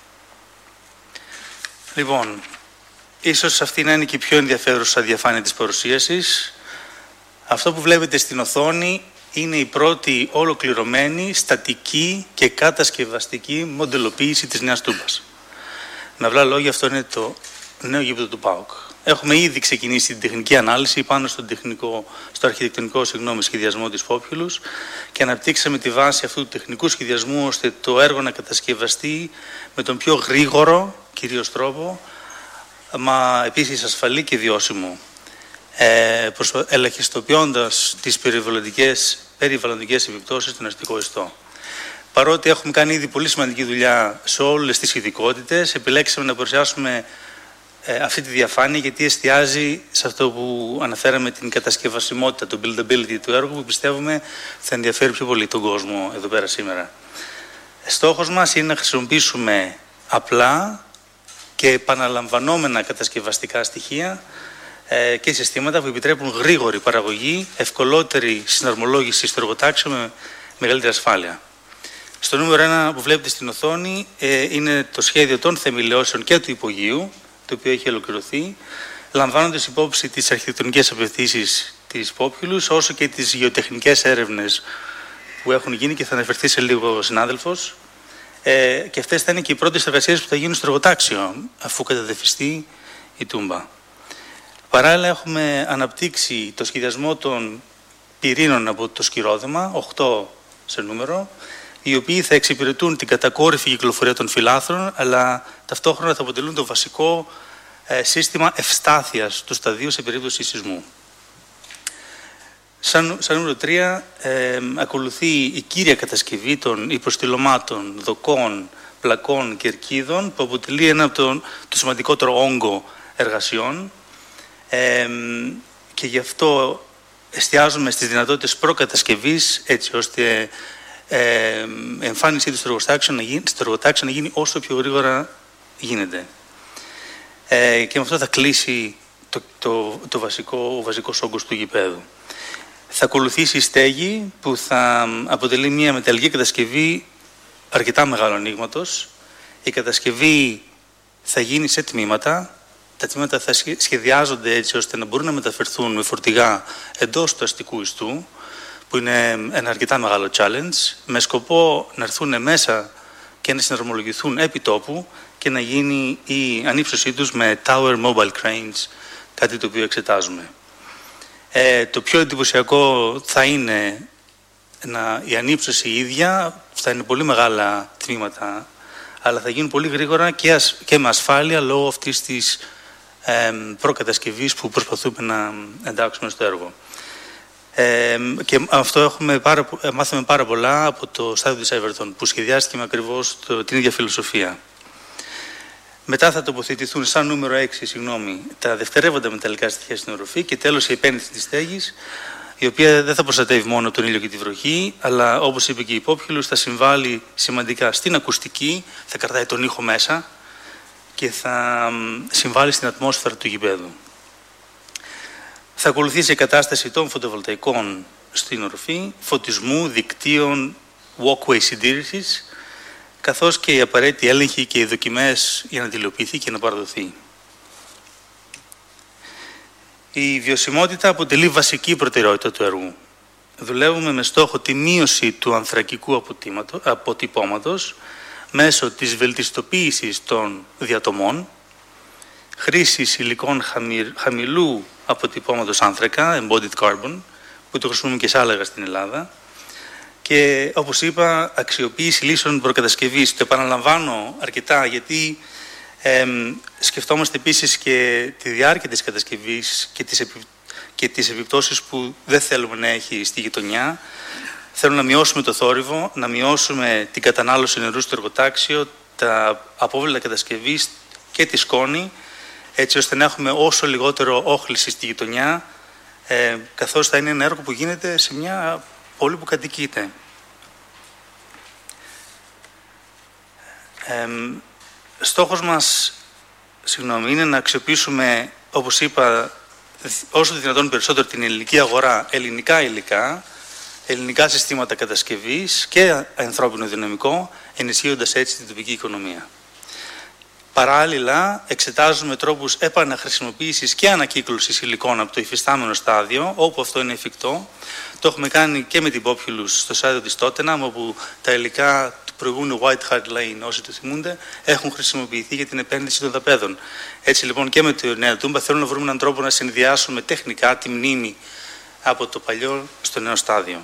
Λοιπόν, ίσως αυτή να είναι και η πιο ενδιαφέρουσα διαφάνεια της παρουσίασης. Αυτό που βλέπετε στην οθόνη είναι η πρώτη ολοκληρωμένη, στατική και κατασκευαστική μοντελοποίηση της Νέας Τούμπας. Με απλά λόγια, αυτό είναι το νέο γήπεδο του ΠΑΟΚ. Έχουμε ήδη ξεκινήσει την τεχνική ανάλυση πάνω στον τεχνικό, στο αρχιτεκτονικό συγγνώμη, σχεδιασμό της Populous και αναπτύξαμε τη βάση αυτού του τεχνικού σχεδιασμού ώστε το έργο να κατασκευαστεί με τον πιο γρήγορο κυρίως τρόπο, μα επίσης ασφαλή και βιώσιμο, ε, ελαχιστοποιώντας τις περιβαλλοντικές, περιβαλλοντικές επιπτώσεις στον αστικό ιστό. Παρότι έχουμε κάνει ήδη πολύ σημαντική δουλειά σε όλες τις ειδικότητες, επιλέξαμε να παρουσιάσουμε ε, αυτή τη διαφάνεια γιατί εστιάζει σε αυτό που αναφέραμε, την κατασκευασιμότητα, το buildability του έργου, που πιστεύουμε θα ενδιαφέρει πιο πολύ τον κόσμο εδώ πέρα σήμερα. Στόχος μας είναι να χρησιμοποιήσουμε απλά και επαναλαμβανόμενα κατασκευαστικά στοιχεία ε, και συστήματα που επιτρέπουν γρήγορη παραγωγή, ευκολότερη συναρμολόγηση στο εργοτάξιο με μεγαλύτερη ασφάλεια. Στο νούμερο ένα που βλέπετε στην οθόνη ε, είναι το σχέδιο των θεμελιώσεων και του υπογείου, το οποίο έχει ολοκληρωθεί, λαμβάνοντας υπόψη τις αρχιτεκτονικές απαιτήσεις της Populous, όσο και τις γεωτεχνικές έρευνες που έχουν γίνει και θα αναφερθεί σε λίγο ο συνάδελφος. Ε, και αυτές θα είναι και οι πρώτες εργασίες που θα γίνουν στο εργοτάξιο, αφού καταδεφιστεί η Τούμπα. Παράλληλα, έχουμε αναπτύξει το σχεδιασμό των πυρήνων από το σκυρόδεμα, οκτώ σε νούμερο, οι οποίοι θα εξυπηρετούν την κατακόρυφη κυκλοφορία των φυλάθρων, αλλά ταυτόχρονα θα αποτελούν το βασικό ε, σύστημα ευστάθειας του σταδίου σε περίπτωση σεισμού. Σαν, σαν νούμερο τρία, ε, ακολουθεί η κύρια κατασκευή των υποστηλωμάτων, δοκών, πλακών και ερκίδων, που αποτελεί ένα από τον, το σημαντικότερο όγκο εργασιών ε, και γι' αυτό εστιάζουμε στις δυνατότητες προκατασκευής, έτσι ώστε ε, εμφάνισή του στο εργοτάξιο να γίνει, στο εργοτάξιο να γίνει όσο πιο γρήγορα γίνεται. Ε, και με αυτό θα κλείσει το, το, το βασικό, ο βασικός όγκος του γηπέδου. Θα ακολουθήσει η στέγη που θα αποτελεί μια μεταλλική κατασκευή αρκετά μεγάλου ανοίγματος. Η κατασκευή θα γίνει σε τμήματα. Τα τμήματα θα σχεδιάζονται έτσι ώστε να μπορούν να μεταφερθούν με φορτηγά εντός του αστικού ιστού, που είναι ένα αρκετά μεγάλο challenge, με σκοπό να έρθουν μέσα και να συναρμολογηθούν επί τόπου και να γίνει η ανύψωσή τους με tower mobile cranes, κάτι το οποίο εξετάζουμε. Ε, το πιο εντυπωσιακό θα είναι να, η ανύψωση ίδια, θα είναι πολύ μεγάλα τμήματα, αλλά θα γίνουν πολύ γρήγορα και, ασ, και με ασφάλεια λόγω αυτής της ε, προκατασκευής που προσπαθούμε να εντάξουμε στο έργο. Ε, και αυτό έχουμε πάρα, μάθαμε πάρα πολλά από το στάδιο της Everton, που σχεδιάστηκε με ακριβώς το, την ίδια φιλοσοφία. Μετά θα τοποθετηθούν σαν νούμερο έξι, συγγνώμη, τα δευτερεύοντα μεταλλικά στοιχεία στην οροφή και τέλος η επένδυση της στέγης, η οποία δεν θα προστατεύει μόνο τον ήλιο και τη βροχή, αλλά όπως είπε και η Populous, θα συμβάλλει σημαντικά στην ακουστική, θα κρατάει τον ήχο μέσα και θα συμβάλλει στην ατμόσφαιρα του γηπέδου. Θα ακολουθήσει η κατάσταση των φωτοβολταϊκών στην οροφή, φωτισμού, δικτύων, walkway συντήρησης, καθώς και η απαραίτητη έλεγχη και οι δοκιμές για να τηλεοποιηθεί και να παραδοθεί. Η βιωσιμότητα αποτελεί βασική προτεραιότητα του έργου. Δουλεύουμε με στόχο τη μείωση του ανθρακικού αποτυπώματος μέσω της βελτιστοποίησης των διατομών, χρήσης υλικών χαμηλού αποτυπώματος άνθρακα, embodied carbon, που το χρησιμοποιούμε και σε άλλα έργα στην Ελλάδα, και, όπως είπα, αξιοποίηση λύσεων προκατασκευής. Το επαναλαμβάνω αρκετά, γιατί ε, σκεφτόμαστε επίσης και τη διάρκεια της κατασκευής και τις, επι... και τις επιπτώσεις που δεν θέλουμε να έχει στη γειτονιά. Θέλουμε να μειώσουμε το θόρυβο, να μειώσουμε την κατανάλωση νερού στο εργοτάξιο, τα απόβλητα κατασκευής και τη σκόνη, έτσι ώστε να έχουμε όσο λιγότερο όχληση στη γειτονιά, ε, καθώς θα είναι ένα έργο που γίνεται σε μια πόλη που κατοικείται. Ε, στόχος μας, συγγνώμη, είναι να αξιοποιήσουμε, όπως είπα, όσο το δυνατόν περισσότερο την ελληνική αγορά, ελληνικά υλικά, ελληνικά συστήματα κατασκευής και ανθρώπινο δυναμικό, ενισχύοντας έτσι την τοπική οικονομία. Παράλληλα, εξετάζουμε τρόπους επαναχρησιμοποίησης και ανακύκλωσης υλικών από το υφιστάμενο στάδιο, όπου αυτό είναι εφικτό. Το έχουμε κάνει και με την Populous στο στάδιο της Tottenham, όπου τα υλικά του προηγούμενου White Hart Lane, όσοι το θυμούνται, έχουν χρησιμοποιηθεί για την επένδυση των δαπέδων. Έτσι λοιπόν και με τη Νέα Τούμπα θέλουμε να βρούμε έναν τρόπο να συνδυάσουμε τεχνικά τη μνήμη από το παλιό στο νέο στάδιο.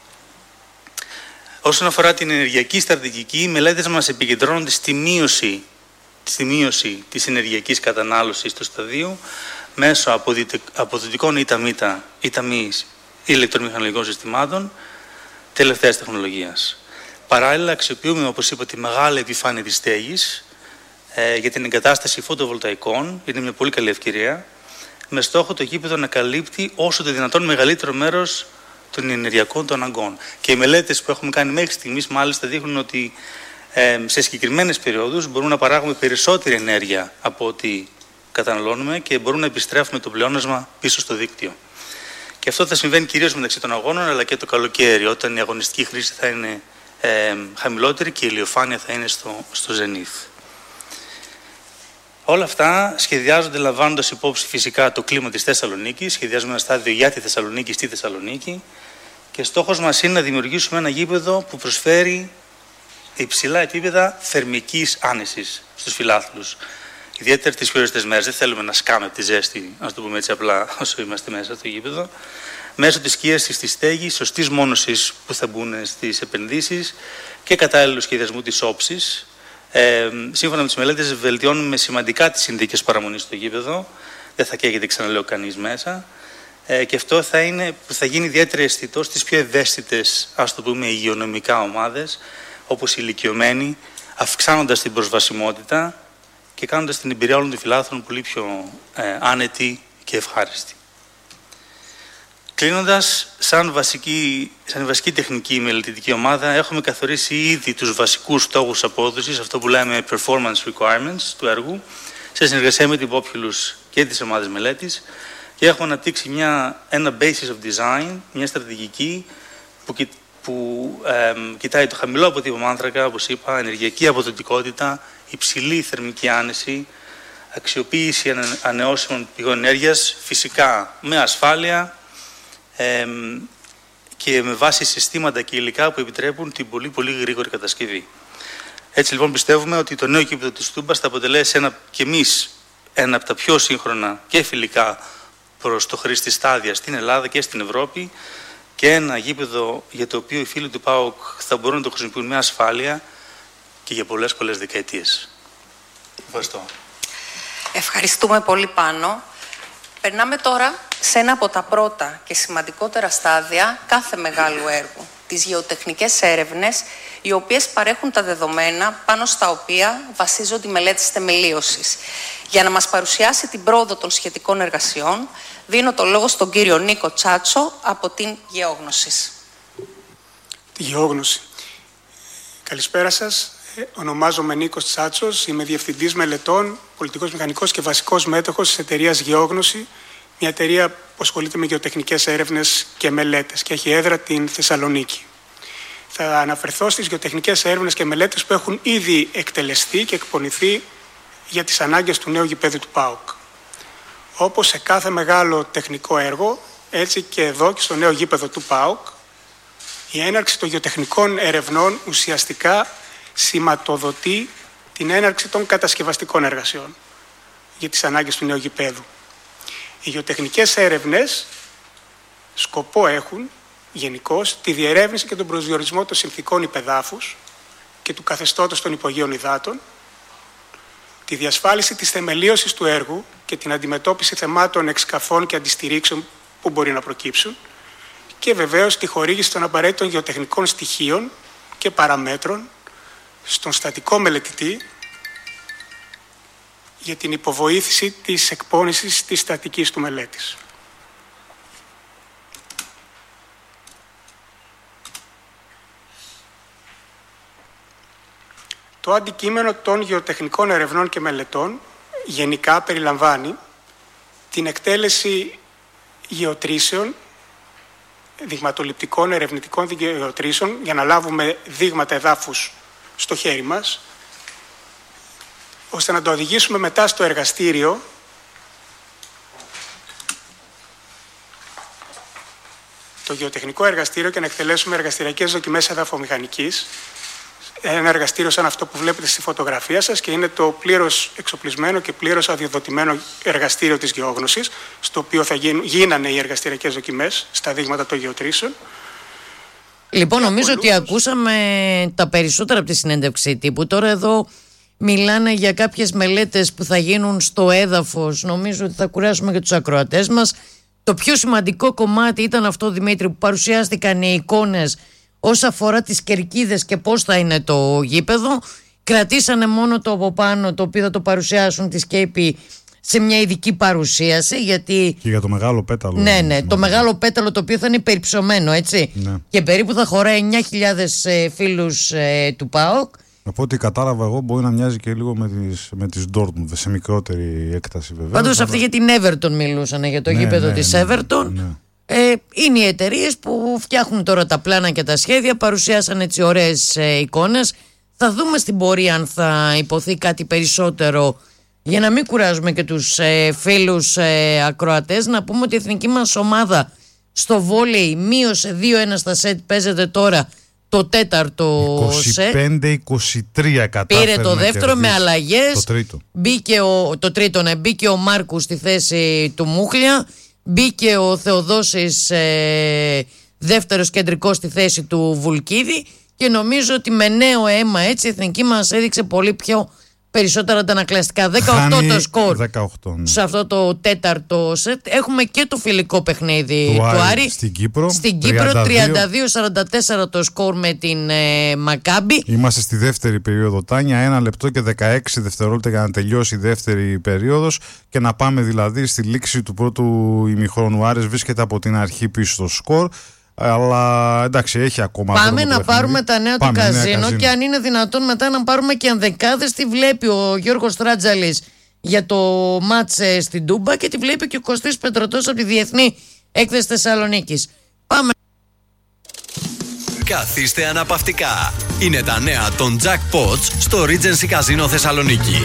Όσον αφορά την ενεργειακή στρατηγική, οι μελέτες μας επικεντρώνονται στη μείωση, στη μείωση της ενεργειακής κατανάλωσης του σταδίου μέσω αποδοτικών ή ταμήτα ή ταμείς ηλεκτρομηχανικών συστημάτων τελευταίας τεχνολογίας. Παράλληλα, αξιοποιούμε, όπως είπα, τη μεγάλη επιφάνεια της στέγης ε, για την εγκατάσταση φωτοβολταϊκών. Είναι μια πολύ καλή ευκαιρία, με στόχο το γήπεδο να καλύπτει όσο το δυνατόν μεγαλύτερο μέρος των ενεργειακών των αναγκών. Και οι μελέτες που έχουμε κάνει μέχρι στιγμής μάλιστα δείχνουν ότι ε, σε συγκεκριμένες περιόδους μπορούμε να παράγουμε περισσότερη ενέργεια από ό,τι καταναλώνουμε και μπορούμε να επιστρέφουμε το πλεόνασμα πίσω στο δίκτυο. Και αυτό θα συμβαίνει κυρίως μεταξύ των αγώνων, αλλά και το καλοκαίρι, όταν η αγωνιστική χρήση θα είναι ε, χαμηλότερη και η ηλιοφάνεια θα είναι στο, στο ζενίθ. Όλα αυτά σχεδιάζονται λαμβάνοντας υπόψη φυσικά το κλίμα της Θεσσαλονίκης. Σχεδιάζουμε ένα στάδιο για τη Θεσσαλονίκη στη Θεσσαλονίκη και στόχος μας είναι να δημιουργήσουμε ένα γήπεδο που προσφέρει υψηλά επίπεδα θερμικής άνεσης στους φιλάθλους. Ιδιαίτερα τις πιο ζεστές μέρες. Δεν θέλουμε να σκάμε από τη ζέστη, να το πούμε έτσι απλά, όσο είμαστε μέσα στο γήπεδο. Μέσω της σκίασης στη στέγη, σωστής μόνωσης που θα μπουν στις επενδύσεις και κατάλληλου σχεδιασμού της όψης. Ε, σύμφωνα με τις μελέτες, βελτιώνουμε σημαντικά τις συνθήκες παραμονής στο γήπεδο. Δεν θα καίγεται, ξαναλέω, κανείς μέσα. Ε, και αυτό θα, είναι, θα γίνει ιδιαίτερα αισθητό στις πιο ευαίσθητες, ας το πούμε, υγειονομικά ομάδες, όπως οι ηλικιωμένοι, αυξάνοντας την προσβασιμότητα και κάνοντας την εμπειρία όλων των φιλάθλων πολύ πιο ε, άνετη και ευχάριστη. Κλείνοντας, σαν βασική, σαν βασική τεχνική μελετητική ομάδα, έχουμε καθορίσει ήδη τους βασικούς στόχους απόδοσης, αυτό που λέμε performance requirements του έργου, σε συνεργασία με την Populous και τις ομάδες μελέτης, και έχουμε αναπτύξει μια, ένα basis of design, μια στρατηγική που, που ε, κοιτάει το χαμηλό αποτύπωμα άνθρακα, όπως είπα, ενεργειακή αποδοτικότητα, υψηλή θερμική άνεση, αξιοποίηση ανανεώσιμων πηγών ενέργειας, φυσικά με ασφάλεια, Ε, και με βάση συστήματα και υλικά που επιτρέπουν την πολύ πολύ γρήγορη κατασκευή. Έτσι λοιπόν πιστεύουμε ότι το νέο γήπεδο της Τούμπας θα αποτελέσει ένα, και εμείς ένα από τα πιο σύγχρονα και φιλικά προς το χρήστη στάδια στην Ελλάδα και στην Ευρώπη και ένα γήπεδο για το οποίο οι φίλοι του ΠΑΟΚ θα μπορούν να το χρησιμοποιούν με ασφάλεια και για πολλές πολλές δεκαετίες. Ευχαριστώ. Ευχαριστούμε πολύ, Πάνο. Περνάμε τώρα σε ένα από τα πρώτα και σημαντικότερα στάδια κάθε μεγάλου έργου, τις γεωτεχνικές έρευνες, οι οποίες παρέχουν τα δεδομένα πάνω στα οποία βασίζονται οι μελέτες θεμελίωσης. Για να μας παρουσιάσει την πρόοδο των σχετικών εργασιών, δίνω το λόγο στον κύριο Νίκο Τσάτσο από την Γεόγνωσης. Τη Γεόγνωση. Καλησπέρα σας. Ε, ονομάζομαι Νίκος Τσάτσος, είμαι διευθυντής μελετών, πολιτικός μηχανικός και βασικός μέτοχος της εταιρείας Γεώγνωση, μια εταιρεία που ασχολείται με γεωτεχνικές έρευνες και μελέτες και έχει έδρα την Θεσσαλονίκη. Θα αναφερθώ στις γεωτεχνικές έρευνες και μελέτες που έχουν ήδη εκτελεστεί και εκπονηθεί για τις ανάγκες του νέου γηπέδου του ΠΑΟΚ. Όπως σε κάθε μεγάλο τεχνικό έργο, έτσι και εδώ και στο νέο γήπεδο του ΠΑΟΚ, η έναρξη των γεωτεχνικών ερευνών ουσιαστικά σηματοδοτεί την έναρξη των κατασκευαστικών εργασιών για τις ανάγκες του νέου γηπέδου. Οι γεωτεχνικές έρευνες σκοπό έχουν γενικώς τη διερεύνηση και τον προσδιορισμό των συνθηκών υπεδάφους και του καθεστώτος των υπογείων υδάτων, τη διασφάλιση της θεμελίωσης του έργου και την αντιμετώπιση θεμάτων εξκαφών και αντιστηρίξεων που μπορεί να προκύψουν και βεβαίως τη χορήγηση των απαραίτητων γεωτεχνικών στοιχείων και παραμέτρων στον στατικό μελετητή για την υποβοήθηση της εκπόνησης της στατικής του μελέτης. Το αντικείμενο των γεωτεχνικών ερευνών και μελετών γενικά περιλαμβάνει την εκτέλεση γεωτρήσεων, δειγματοληπτικών ερευνητικών γεωτρήσεων για να λάβουμε δείγματα εδάφους στο χέρι μας, ώστε να το οδηγήσουμε μετά στο εργαστήριο το γεωτεχνικό εργαστήριο και να εκτελέσουμε εργαστηριακές δοκιμές εδαφομηχανικής. Ένα εργαστήριο σαν αυτό που βλέπετε στη φωτογραφία σας και είναι το πλήρως εξοπλισμένο και πλήρως αδειοδοτημένο εργαστήριο της Γεώγνωσης, στο οποίο θα γίν, γίνανε οι εργαστηριακές δοκιμές στα δείγματα των γεωτρήσεων. Λοιπόν, νομίζω ότι ακούσαμε τα περισσότερα από τη συνέντευξη τύπου. Τώρα εδώ μιλάνε για κάποιες μελέτες που θα γίνουν στο έδαφος. Νομίζω ότι θα κουράσουμε και τους ακροατές μας. Το πιο σημαντικό κομμάτι ήταν αυτό, Δημήτρη, που παρουσιάστηκαν οι εικόνες όσον αφορά τις κερκίδες και πώς θα είναι το γήπεδο. Κρατήσανε μόνο το από πάνω, το οποίο θα το παρουσιάσουν τη Σκέπη σε μια ειδική παρουσίαση, γιατί... Και για το μεγάλο πέταλο. Ναι, ναι, το μεγάλο πέταλο το οποίο θα είναι υπερυψωμένο, έτσι. Ναι. Και περίπου θα χωράει εννιά χιλιάδες ε, φίλους ε, του ΠΑΟΚ. Από ό,τι κατάλαβα εγώ, μπορεί να μοιάζει και λίγο με τις, με τις Dortmund, σε μικρότερη έκταση βέβαια. Πάντως αυτοί για την Everton μιλούσαν, για το ναι, γήπεδο ναι, της ναι, Everton. Ναι. Ε, είναι οι εταιρείες που φτιάχνουν τώρα τα πλάνα και τα σχέδια, παρουσιάσαν έτσι ωραίες ε, εικόνες. Θα δούμε στην πορεία αν θα υποθεί κάτι περισσότερο, για να μην κουράζουμε και τους ε, φίλους ε, ακροατές. Να πούμε ότι η εθνική μας ομάδα στο βόλεϊ μείωσε δύο ένα στα σετ, παίζεται τώρα το τέταρτο σετ. είκοσι πέντε είκοσι τρία κατάφερε. Πήρε το δεύτερο με αλλαγές. Το τρίτο. Μπήκε ο, το τρίτο, ναι, μπήκε ο Μάρκους στη θέση του Μούχλια. Μπήκε ο Θεοδόσης ε, δεύτερος κεντρικός στη θέση του Βουλκίδη. Και νομίζω ότι με νέο αίμα, έτσι, η εθνική μας έδειξε πολύ πιο περισσότερα αντανακλαστικά. δεκαοκτώ το σκορ δεκαοκτώ, ναι. Σε αυτό το τέταρτο σετ. Έχουμε και το φιλικό παιχνίδι του, του Άρη στην Κύπρο. Στην Κύπρο τριάντα δύο σαράντα τέσσερα το σκορ με την ε, Μακάμπι. Είμαστε στη δεύτερη περίοδο, Τάνια. Ένα λεπτό και δεκαέξι δευτερόλεπτα για να τελειώσει η δεύτερη περίοδος και να πάμε δηλαδή στη λήξη του πρώτου ημιχρόνου. Άρης βρίσκεται από την αρχή πίσω στο σκορ. Αλλά εντάξει, έχει ακόμα. Πάμε να πάρουμε τα νέα Πάμε, του καζίνο, καζίνο και αν είναι δυνατόν μετά να πάρουμε και ενδεκάδες. Τι βλέπει ο Γιώργος Τράτζαλης για το μάτς στην Τούμπα και τη βλέπει και ο Κωστής Πετρωτός από τη Διεθνή Έκθεση Θεσσαλονίκης. Πάμε. Καθίστε αναπαυτικά. Είναι τα νέα των Jackpots στο Regency Casino Θεσσαλονίκη.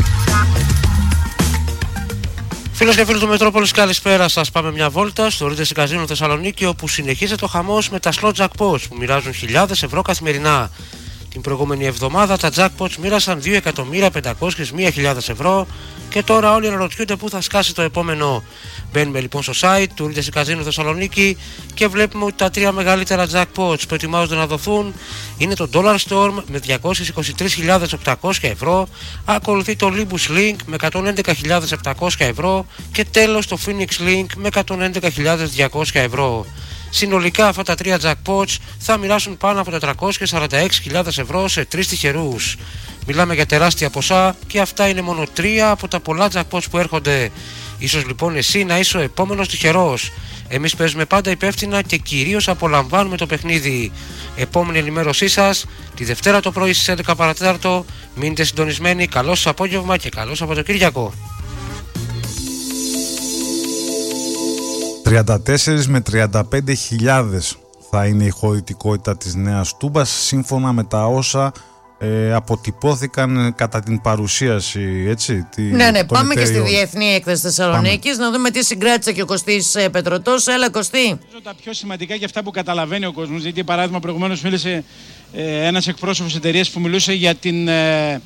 Φίλος και φίλοι του Μετρόπολης, καλησπέρα σας. Πάμε μια βόλτα στο Regency Casino Θεσσαλονίκη, όπου συνεχίζεται ο χαμός με τα slot jackpots που μοιράζουν χιλιάδες ευρώ καθημερινά. Την προηγούμενη εβδομάδα τα jackpots μοίρασαν δύο εκατομμύρια πεντακόσιες μία χιλιάδες ευρώ και τώρα όλοι αναρωτιούνται πού θα σκάσει το επόμενο. Μπαίνουμε λοιπόν στο site του Regency Casino Θεσσαλονίκη και βλέπουμε ότι τα τρία μεγαλύτερα jackpots που ετοιμάζονται να δοθούν είναι το Dollar Storm με διακόσιες είκοσι τρεις χιλιάδες οκτακόσια ευρώ, ακολουθεί το Olympus Link με εκατόν έντεκα χιλιάδες επτακόσια ευρώ και τέλος το Phoenix Link με εκατόν έντεκα χιλιάδες διακόσια ευρώ. Συνολικά αυτά τα τρία jackpots θα μοιράσουν πάνω από τετρακόσιες σαράντα έξι χιλιάδες ευρώ σε τρεις τυχερούς. Μιλάμε για τεράστια ποσά και αυτά είναι μόνο τρία από τα πολλά jackpots που έρχονται. Ίσως λοιπόν εσύ να είσαι ο επόμενος τυχερός. Εμείς παίζουμε πάντα υπεύθυνα και κυρίως απολαμβάνουμε το παιχνίδι. Επόμενη ενημέρωσή σας τη Δευτέρα το πρωί στις έντεκα παρά τέταρτο. Μείνετε συντονισμένοι. Καλό σας απόγευμα και καλό Σαββατοκύριακο. τριάντα τέσσερις με τριάντα πέντε χιλιάδες θα είναι η χωρητικότητα της Νέας Τούμπας, σύμφωνα με τα όσα ε, αποτυπώθηκαν κατά την παρουσίαση, έτσι. Τη, ναι, ναι, πάμε εταιρείων. Και στη Διεθνή Έκθεση Θεσσαλονίκης να δούμε τι συγκράτησε και ο Κωστής ε, Πετρωτός. Έλα, Κωστή. Τα πιο σημαντικά και αυτά που καταλαβαίνει ο κόσμος, γιατί παράδειγμα προηγουμένως μίλησε ε, ένας εκπρόσωπος εταιρείας που μιλούσε για την ε,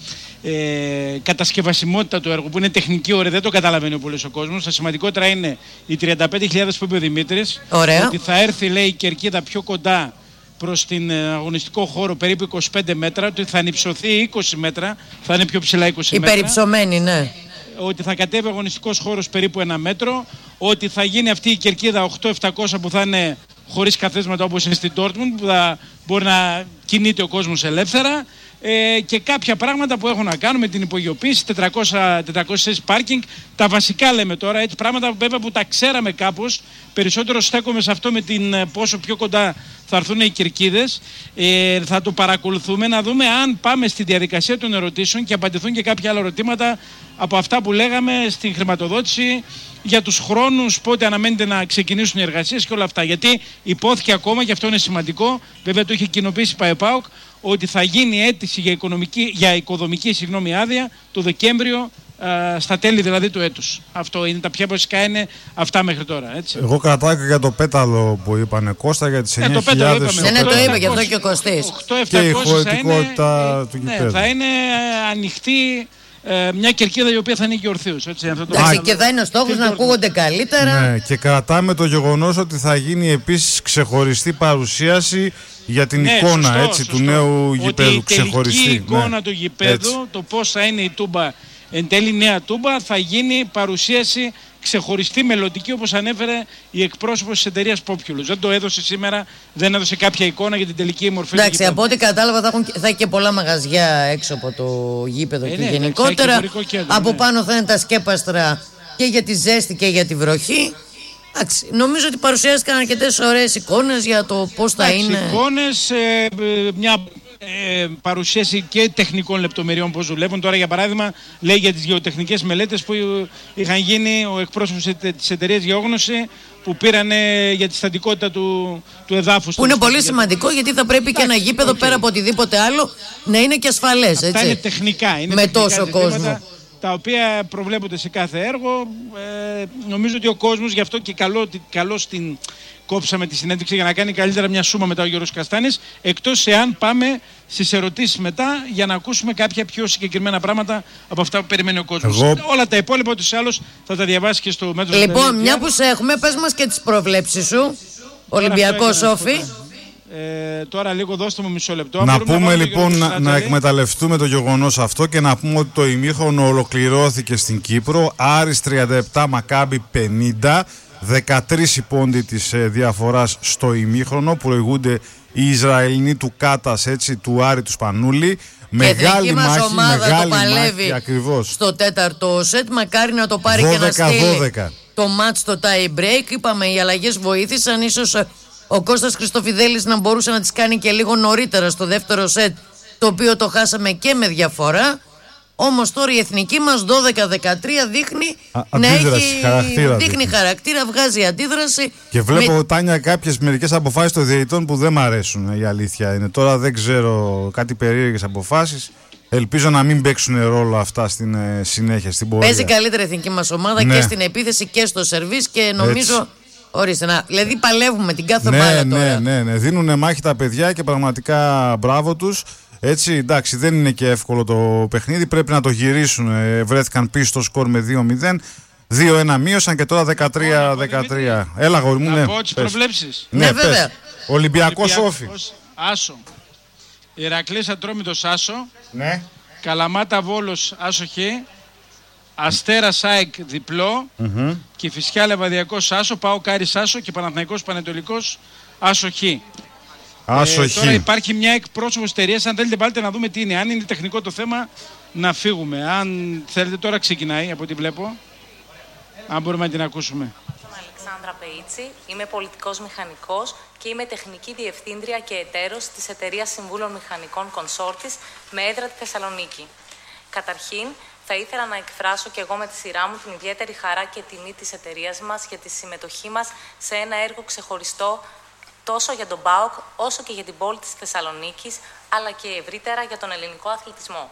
ε, κατασκευασιμότητα του έργου, που είναι τεχνική όρια, δεν το καταλαβαίνει ο πολύς ο κόσμος. Τα σημαντικότερα είναι οι τριάντα πέντε χιλιάδες που είπε ο Δημήτρης. Ωραία. Ότι θα έρθει, λέει, η κερκίδα πιο κοντά προς την αγωνιστικό χώρο, περίπου είκοσι πέντε μέτρα, ότι θα ανυψωθεί είκοσι μέτρα, θα είναι πιο ψηλά είκοσι μέτρα. Υπερυψωμένη, ναι. Ότι θα κατέβει ο αγωνιστικός χώρος περίπου ένα μέτρο, ότι θα γίνει αυτή η κερκίδα οκτώ χιλιάδες επτακόσια που θα είναι χωρίς καθίσματα όπως είναι στην Dortmund, που θα μπορεί να κινείται ο κόσμος ελεύθερα, ε, και κάποια πράγματα που έχουν να κάνουν με την υπογειοποίηση, τετρακόσια θέσεις πάρκινγκ, τα βασικά λέμε τώρα, έτσι, πράγματα βέβαια που τα ξέραμε κάπως. Περισσότερο στέκομαι σε αυτό με την πόσο πιο κοντά θα έρθουν οι κερκίδες. Ε, θα το παρακολουθούμε να δούμε αν πάμε στη διαδικασία των ερωτήσεων και απαντηθούν και κάποια άλλα ερωτήματα από αυτά που λέγαμε στην χρηματοδότηση, για τους χρόνους, πότε αναμένεται να ξεκινήσουν οι εργασίες και όλα αυτά. Γιατί υπόθηκε ακόμα, και αυτό είναι σημαντικό, βέβαια το είχε κοινοποιήσει η ΠΑΕΠΑΟΚ, ότι θα γίνει αίτηση για, οικονομική, για οικοδομική συγγνώμη, άδεια το Δεκέμβριο, α, στα τέλη δηλαδή του έτους. Αυτό είναι τα πιο βασικά, είναι αυτά μέχρι τώρα. Έτσι. Εγώ κρατάω και για το πέταλο που είπανε, Κώστα, για τις εννιά χιλιάδες. Ναι, ναι, το είπε γι' αυτό και ο Κωστής. Και η χωρητικότητα του γηπέδου. Ναι, θα είναι ανοιχτή. Ε, μια κερκίδα η οποία θα είναι και ορθίως. Εντάξει, και θα είναι ο στόχος να ακούγονται καλύτερα. Ναι, και κρατάμε το γεγονός ότι θα γίνει επίσης ξεχωριστή παρουσίαση για την ναι, εικόνα, σωστό, έτσι, σωστό. Του νέου γηπέδου. Ξεχωριστή. Η εικόνα ναι, του γηπέδου, έτσι. Το πώς θα είναι η Τούμπα, εν τέλει νέα Τούμπα, θα γίνει παρουσίαση ξεχωριστή, μελλοντική, όπως ανέφερε η εκπρόσωπος της εταιρείας Populous. Δεν το έδωσε σήμερα, δεν έδωσε κάποια εικόνα για την τελική μορφή. Εντάξει, από ό,τι κατάλαβα θα, έχουν, θα έχει και πολλά μαγαζιά έξω από το γήπεδο, ε, και ναι, γενικότερα. Και από ναι. πάνω θα είναι τα σκέπαστρα και για τη ζέστη και για τη βροχή. Εντάξει, νομίζω ότι παρουσιάστηκαν αρκετές ωραίες εικόνες για το πώς θα Εντάξει, είναι. Εικόνες, ε, μια ε, παρουσίαση και τεχνικών λεπτομεριών πώς δουλεύουν. Τώρα, για παράδειγμα, λέει για τις γεωτεχνικές μελέτες που είχαν γίνει, ο εκπρόσωπος της εταιρείας Γεώγνωση, που πήραν για τη στατικότητα του, του εδάφους. Που είναι πολύ σημαντικό, γιατί θα πρέπει και ένα γήπεδο okay. πέρα από οτιδήποτε άλλο να είναι και ασφαλές. Αυτά έτσι. είναι τεχνικά. Είναι με τεχνικά τόσο κόσμο. Τα οποία προβλέπονται σε κάθε έργο. Ε, νομίζω ότι ο κόσμος, γι' αυτό και καλό, καλό στην κόψαμε τη συνέντευξη για να κάνει καλύτερα μια σούμα μετά ο Γιώργος Καστάνης, εκτός εάν πάμε στις ερωτήσεις μετά για να ακούσουμε κάποια πιο συγκεκριμένα πράγματα από αυτά που περιμένει ο κόσμος. Εγώ... Όλα τα υπόλοιπα ούτως ή άλλως θα τα διαβάσει και στο μέτρο. Λοιπόν, μια που σε έχουμε, πες μας και τις προβλέψεις σου. Ολυμπιακός Όφη. Ε, τώρα λίγο δώστε μου μισό λεπτό. Να πούμε να λοιπόν να, να εκμεταλλευτούμε το γεγονός αυτό και να πούμε ότι το ημίχρονο ολοκληρώθηκε στην Κύπρο. Άρης τριάντα επτά, Μακάμπι πενήντα, δεκατρείς οι πόντοι της ε, διαφοράς στο ημίχρονο. Προηγούνται οι Ισραηλινοί του Κάτας, έτσι, του Άρη του Σπανούλη. Μεγάλη μάχη, μεγάλη το μάχη ακριβώς. Στο τέταρτο σετ, μακάρι να το πάρει δώδεκα, και να στείλει δώδεκα. Το μάτς στο tie break. Είπαμε, οι αλλαγές βοήθησαν, ίσως ο Κώστας Χριστοφιδέλης να μπορούσε να τις κάνει και λίγο νωρίτερα στο δεύτερο σετ, το οποίο το χάσαμε και με διαφορά. Όμως τώρα η εθνική μας δώδεκα δεκατρία δείχνει Α, να έχει χαρακτήρα, δείχνει, δείχνει χαρακτήρα, βγάζει αντίδραση. Και βλέπω, με... Τάνια, κάποιες μερικές αποφάσεις των διαιτητών που δεν μ' αρέσουν, η αλήθεια είναι. Τώρα δεν ξέρω, κάτι περίεργες αποφάσεις. Ελπίζω να μην παίξουν ρόλο αυτά στην ε, συνέχεια, στην πορεία. Παίζει καλύτερα η εθνική μας ομάδα, ναι, και στην επίθεση και στο σερβίς, και νομίζω... Έτσι. Ορίστε, να, δηλαδή παλεύουμε την κάθε ναι, μπάλα ναι, τώρα. Ναι, ναι, ναι. Δίνουν μάχη τα παιδιά και πραγματικά μπράβο τους. Έτσι, εντάξει, δεν είναι και εύκολο το παιχνίδι. Πρέπει να το γυρίσουν. Ε, βρέθηκαν πίσω στο σκορ με δύο μηδέν. δύο ένα μείωσαν και τώρα δεκατρία δεκατρία. Έλα, γόρι μου, ναι. Από τις προβλέψεις. Ναι, ναι, βέβαια. Ολυμπιακός Όφη. Άσο. Ηρακλής Ατρόμητος Άσο. Ναι. Καλαμάτα Βόλος Άσο Χ. Αστέρα ΑΕΚ διπλό, mm-hmm. και Κηφισιά Λεβαδιακός Άσο, ΠΑΟΚ Άρης Άσο και Παναθηναϊκός Πανετολικός Άσο Χ. Άσο ε, Χ. Τώρα υπάρχει μια εκπρόσωπος εταιρείας, αν θέλετε βάλτε να δούμε τι είναι. Αν είναι τεχνικό το θέμα, να φύγουμε. Αν θέλετε, τώρα ξεκινάει από ό,τι βλέπω. Αν μπορούμε να την ακούσουμε. Αλεξάνδρα Πεΐτσι, είμαι πολιτικός μηχανικός και είμαι τεχνική διευθύντρια και εταίρος της Εταιρείας Συμβούλων Μηχανικών Consortis με έδρα τη Θεσσαλονίκη. Καταρχήν, θα ήθελα να εκφράσω και εγώ με τη σειρά μου την ιδιαίτερη χαρά και τιμή της εταιρείας μας για τη συμμετοχή μας σε ένα έργο ξεχωριστό τόσο για τον ΠΑΟΚ όσο και για την πόλη της Θεσσαλονίκης, αλλά και ευρύτερα για τον ελληνικό αθλητισμό.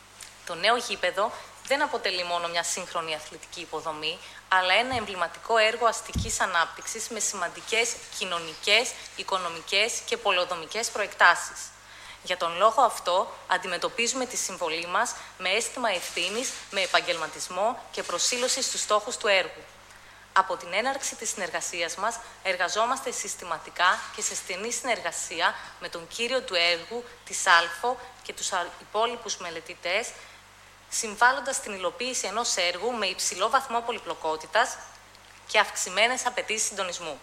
Το νέο γήπεδο δεν αποτελεί μόνο μια σύγχρονη αθλητική υποδομή, αλλά ένα εμβληματικό έργο αστικής ανάπτυξης με σημαντικές κοινωνικές, οικονομικές και πολεοδομικές προεκτάσεις. Για τον λόγο αυτό, αντιμετωπίζουμε τη συμβολή μας με αίσθημα ευθύνης, με επαγγελματισμό και προσήλωση στους στόχους του έργου. Από την έναρξη της συνεργασίας μας, εργαζόμαστε συστηματικά και σε στενή συνεργασία με τον κύριο του έργου, τη Άλφο και τους υπόλοιπους μελετητές, συμβάλλοντας στην υλοποίηση ενός έργου με υψηλό βαθμό πολυπλοκότητας και αυξημένες απαιτήσεις συντονισμού.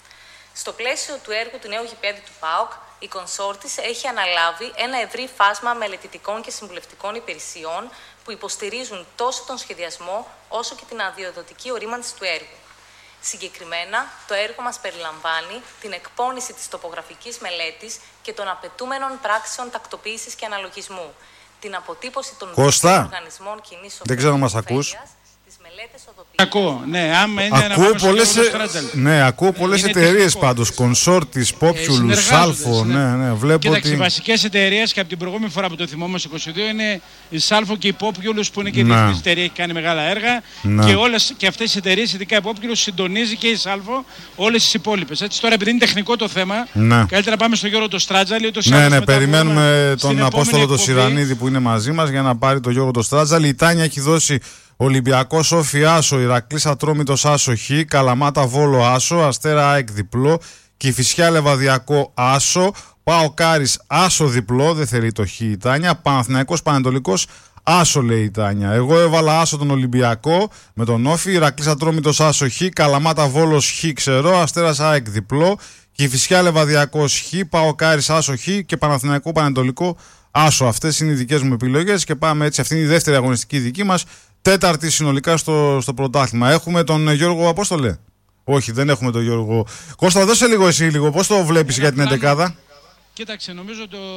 Στο πλαίσιο του έργου του νέου γηπέδου του ΠΑΟΚ, η Consortis έχει αναλάβει ένα ευρύ φάσμα μελετητικών και συμβουλευτικών υπηρεσιών που υποστηρίζουν τόσο τον σχεδιασμό όσο και την αδειοδοτική ορίμανση του έργου. Συγκεκριμένα, το έργο μας περιλαμβάνει την εκπόνηση της τοπογραφικής μελέτης και των απαιτούμενων πράξεων τακτοποίησης και αναλογισμού, την αποτύπωση των οργανισμών κοινής ωφέλειας, τις μελέτες οδοποιίας... Ακούω, ναι, άμα είναι ακούω να πολλές, ναι, ακούω πολλές εταιρείες πάντως, Consortis, Populous, Salfo, ναι, ναι, βλέπω. Κοίταξε, ότι... οι βασικές εταιρείες και από την προηγούμενη φορά που το θυμόμαστε είκοσι δύο είναι η Salfo και η Populous που είναι και η ναι. διεθνής εταιρεία, έχει κάνει μεγάλα έργα ναι. και, όλες, και αυτές οι εταιρείες, ειδικά η Populous, συντονίζει και η Salfo όλες τις υπόλοιπες. Έτσι, τώρα επειδή είναι τεχνικό το θέμα, ναι. καλύτερα πάμε στον Γιώργο το Στράτζαλη. Ναι, ναι, περιμένουμε τον Απόστολο το Σιρανίδη που είναι μαζί μας για να πάρει το Γιώργο το Στράτζαλη. Η Τάνια έχει δώσει Ολυμπιακός Όφι Άσο, Ηρακλής Ατρόμητος Άσο Χ, Καλαμάτα Βόλο Άσο, Αστέρα ΑΕΚ διπλό, Κηφισιά Λεβαδιακό Άσο, ΠΑΟΚ Άρης Άσο διπλό, δεν θέλει το Χ η Τάνια, Παναθηναϊκός Πανετολικός Άσο λέει η Τάνια. Εγώ έβαλα Άσο τον Ολυμπιακό με τον Όφι, Ηρακλής Ατρόμητος Άσο Χ, Καλαμάτα Βόλος Χ ξέρω, Αστέρας ΑΕΚ διπλό, Κηφισιά Λεβαδιακός Χ, ΠΑΟΚ Άρης Άσο Χ και Παναθηναϊκό Πανετολικό Άσο. Αυτές είναι οι δικές μου επιλογές και πάμε έτσι. Αυτή είναι η δεύτερη αγωνιστική δική μας. Τέταρτη συνολικά στο, στο πρωτάθλημα. Έχουμε τον Γιώργο Απόστολε. Όχι, δεν έχουμε τον Γιώργο. Κώστα, δώσε λίγο εσύ λίγο. Πώς το βλέπεις για την εντεκάδα? Κοίταξε, νομίζω το,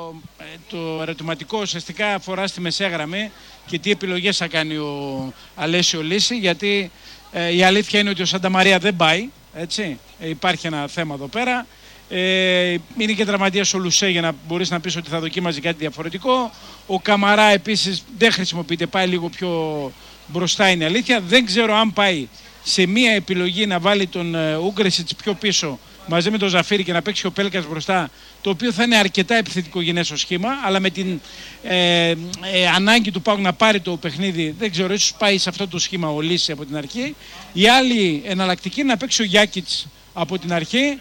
το ερωτηματικό ουσιαστικά αφορά στη μεσαία γραμμή και τι επιλογές θα κάνει ο Αλέσιο Λύση, γιατί ε, η αλήθεια είναι ότι ο Σανταμαρία δεν πάει. Έτσι. Ε, υπάρχει ένα θέμα εδώ πέρα. Ε, είναι και τραυματίας ο Λουσέ για να μπορείς να πεις ότι θα δοκίμαζε κάτι διαφορετικό. Ο Καμαρά επίσης δεν χρησιμοποιείται, πάει λίγο πιο μπροστά, είναι αλήθεια. Δεν ξέρω αν πάει σε μία επιλογή να βάλει τον Ούγκρεσιτς πιο πίσω μαζί με τον Ζαφίρι και να παίξει ο Πέλκας μπροστά, το οποίο θα είναι αρκετά επιθετικογενές στο σχήμα, αλλά με την ε, ε, ανάγκη του ΠΑΟΚ να πάρει το παιχνίδι, δεν ξέρω, ίσως πάει σε αυτό το σχήμα ο Λύση από την αρχή. Η άλλη εναλλακτική είναι να παίξει ο Γιάκιτς από την αρχή,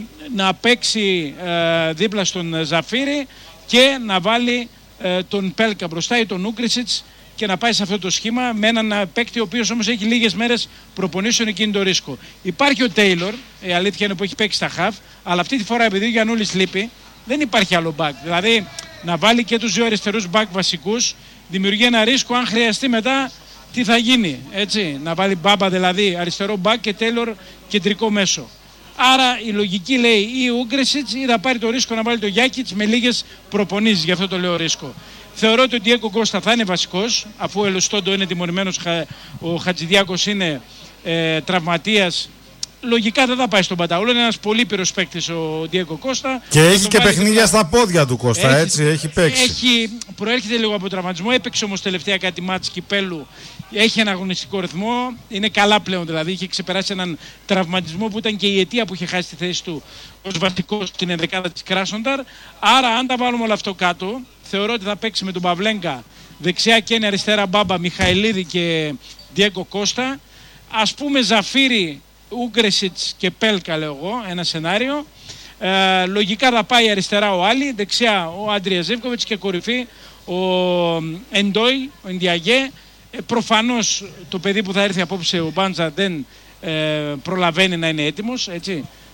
να παίξει ε, δίπλα στον Ζαφίρι και να βάλει ε, τον Πέλκα μπροστά ή τον Ούγκρεσιτς και να πάει σε αυτό το σχήμα με έναν παίκτη ο οποίος όμως έχει λίγες μέρες προπονήσεων, εκείνη το ρίσκο. Υπάρχει ο Τέιλορ, η αλήθεια είναι που έχει παίξει στα χαφ, αλλά αυτή τη φορά επειδή ο Γιαννούλης λείπει δεν υπάρχει άλλο μπακ. Δηλαδή να βάλει και τους δύο αριστερούς μπακ βασικούς δημιουργεί ένα ρίσκο αν χρειαστεί μετά τι θα γίνει. Έτσι, να βάλει Μπάμπα δηλαδή αριστερό μπακ και Τέιλορ κεντρικό μέσο. Άρα η λογική λέει ή ο Ούγκρεσιτς ή θα πάρει το ρίσκο να βάλει το Γιάκιτς με λίγες προπονήσεις, γι' αυτό το λέω ρίσκο. Θεωρώ ότι ο Ντιέγκο Κώστα θα είναι βασικός, αφού ο Ελουστόντο είναι τιμωρημένος, ο Χατζηδιάκος είναι ε, τραυματίας. Λογικά δεν θα πάει στον Παταούλο, είναι ένας πολύ πυρος παίκτης ο Ντιέγκο Κώστα. Και έχει και παιχνίδια στα πόδια του Κώστα, έχει, έτσι, έχει παίξει. Έχει, προέρχεται λίγο από τραυματισμό, έπαιξε όμως τελευταία κάτι μάτς κυπέλου. Έχει ένα αγωνιστικό ρυθμό, είναι καλά πλέον δηλαδή. Είχε ξεπεράσει έναν τραυματισμό που ήταν και η αιτία που είχε χάσει τη θέση του ως βασικός στην ενδεκάδα της Κράσονταρ. Άρα, αν τα βάλουμε όλο αυτό κάτω, θεωρώ ότι θα παίξει με τον Παυλέγκα δεξιά και είναι αριστερά Μπάμπα, Μιχαηλίδη και Ντιέγκο Κώστα. Ας πούμε Ζαφίρι, Ούγκρεσιτς και Πέλκα, λέω εγώ, ένα σενάριο. Ε, λογικά θα πάει αριστερά ο Άλλη, δεξιά ο Άντρια Ζεύκοβιτς και κορυφή ο Εντόι, ο Ιντιαγέ. Ε, προφανώς το παιδί που θα έρθει απόψε, ο Μπάντζα, δεν ε, προλαβαίνει να είναι έτοιμος, έτσι.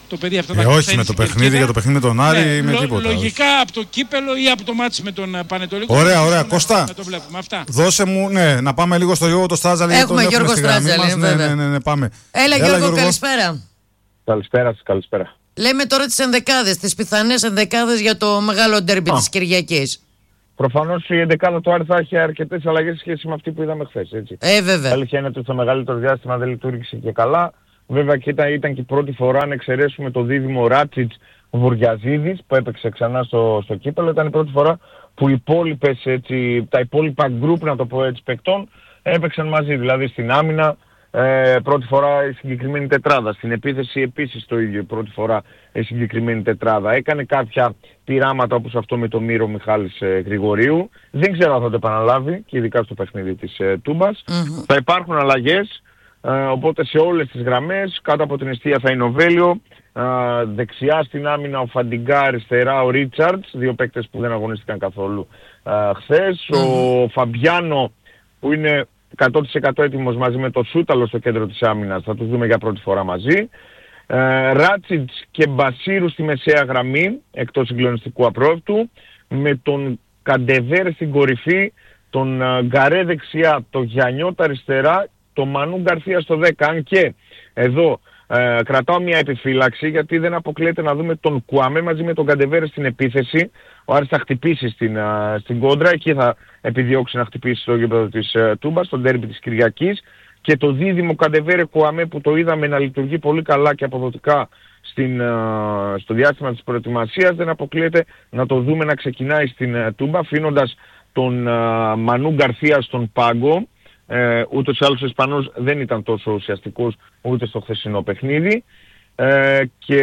το παιδί αυτό ε, θα όχι με το παιχνίδι, για το παιχνίδι με τον Άρη ή ναι, με λο, τίποτα. Λογικά όχι. από το κύπελο ή από το μάτς με τον Πανετολικό. Ωραία, ωραία. Κώστα, να το βλέπουμε. Αυτά. Δώσε μου, ναι, να πάμε λίγο στο Γιώργο το Στράτζαλη. Έχουμε τον Γιώργο Στράτζαλη, ναι, ναι, ναι, ναι, πάμε. Έλα, Έλα Γιώργο, Γιώργο, καλησπέρα. Καλησπέρα σας, καλησπέρα. Λέμε τώρα τις ενδεκάδες, τις πιθανές ενδεκάδες για το μεγάλο ντέρμπι της Κυριακής. Προφανώς η ενδεκάδα του Άρη θα έχει αρκετές αλλαγές σχέση με αυτή που είδαμε χθες, έτσι. Ε, βέβαια. Η αλήθεια είναι ότι στο μεγαλύτερο διάστημα δεν λειτουργήσε και καλά. Βέβαια και ήταν, ήταν και η πρώτη φορά να εξαιρέσουμε το δίδυμο Ράτσιτς Βουριαζίδης που έπαιξε ξανά στο, στο κύπελλο. Ήταν η πρώτη φορά που οι υπόλοιπες, έτσι, τα υπόλοιπα γκρουπ, να το πω έτσι, παικτών έπαιξαν μαζί. Δηλαδή στην άμυνα ε, πρώτη φορά η συγκεκριμένη τετράδα. Στην επίθεση επίσης το ίδιο, η πρώτη φορά η συγκεκριμένη τετράδα. Έκανε κάποια πειράματα όπως αυτό με τον Μύρο Μιχάλης ε, Γρηγορίου. Δεν ξέρω αν θα το επαναλάβει και ειδικά στο παιχνίδι της ε, Τούμπας. Mm-hmm. Θα υπάρχουν αλλαγές. Uh, οπότε σε όλες τις γραμμές, κάτω από την εστία θα είναι ο Βέλιο, uh, δεξιά στην άμυνα ο Φαντιγκά, αριστερά ο Ρίτσαρτς, δύο παίκτες που δεν αγωνίστηκαν καθόλου uh, χθες. Mm-hmm. Ο Φαμπιάνο που είναι εκατό τοις εκατό έτοιμος μαζί με το Σούταλο στο κέντρο της άμυνας, θα τους δούμε για πρώτη φορά μαζί. Uh, Ράτσιτς και Μπασίρου στη μεσαία γραμμή, εκτός συγκλονιστικού απρόβλεπτου, με τον Καντεβέρ στην κορυφή, τον uh, Γκαρέ δεξιά, τον Γιαννιώτα αριστερά, το Μανού Γκαρθία στο δέκα, αν και εδώ ε, κρατάω μια επιφύλαξη γιατί δεν αποκλείεται να δούμε τον Κουαμέ μαζί με τον Καντεβέρε στην επίθεση. Ο Άρης θα χτυπήσει στην, α, στην κόντρα, εκεί θα επιδιώξει να χτυπήσει στο γήπεδο της uh, Τούμπας, στον ντέρμπι της Κυριακής, και το δίδυμο Καντεβέρε Κουαμέ που το είδαμε να λειτουργεί πολύ καλά και αποδοτικά στην, uh, στο διάστημα της προετοιμασίας, δεν αποκλείεται να το δούμε να ξεκινάει στην uh, Τούμπα, αφήνοντας τον uh, Μανού Γκαρθία στον πάγκο. Ε, ούτως ή άλλως ο Ισπανός δεν ήταν τόσο ουσιαστικός ούτε στο χθεσινό παιχνίδι ε, και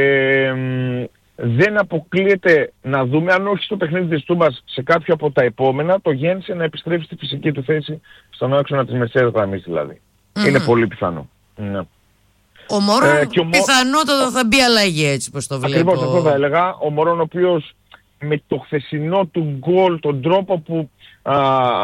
μ, δεν αποκλείεται να δούμε, αν όχι στο παιχνίδι της Τούμπας, σε κάποιο από τα επόμενα, το Γέννησε να επιστρέψει στη φυσική του θέση στον άξονα της μεσαίας γραμμής δηλαδή. Mm-hmm. Είναι πολύ πιθανό. Ναι. Ο Μωρόν ε, ο... πιθανότατα θα μπει αλλαγή, έτσι πως το βλέπω. Ακριβώς αυτό θα έλεγα. Ο Μωρόν ο οποίος με το χθεσινό του γκολ, τον τρόπο που α,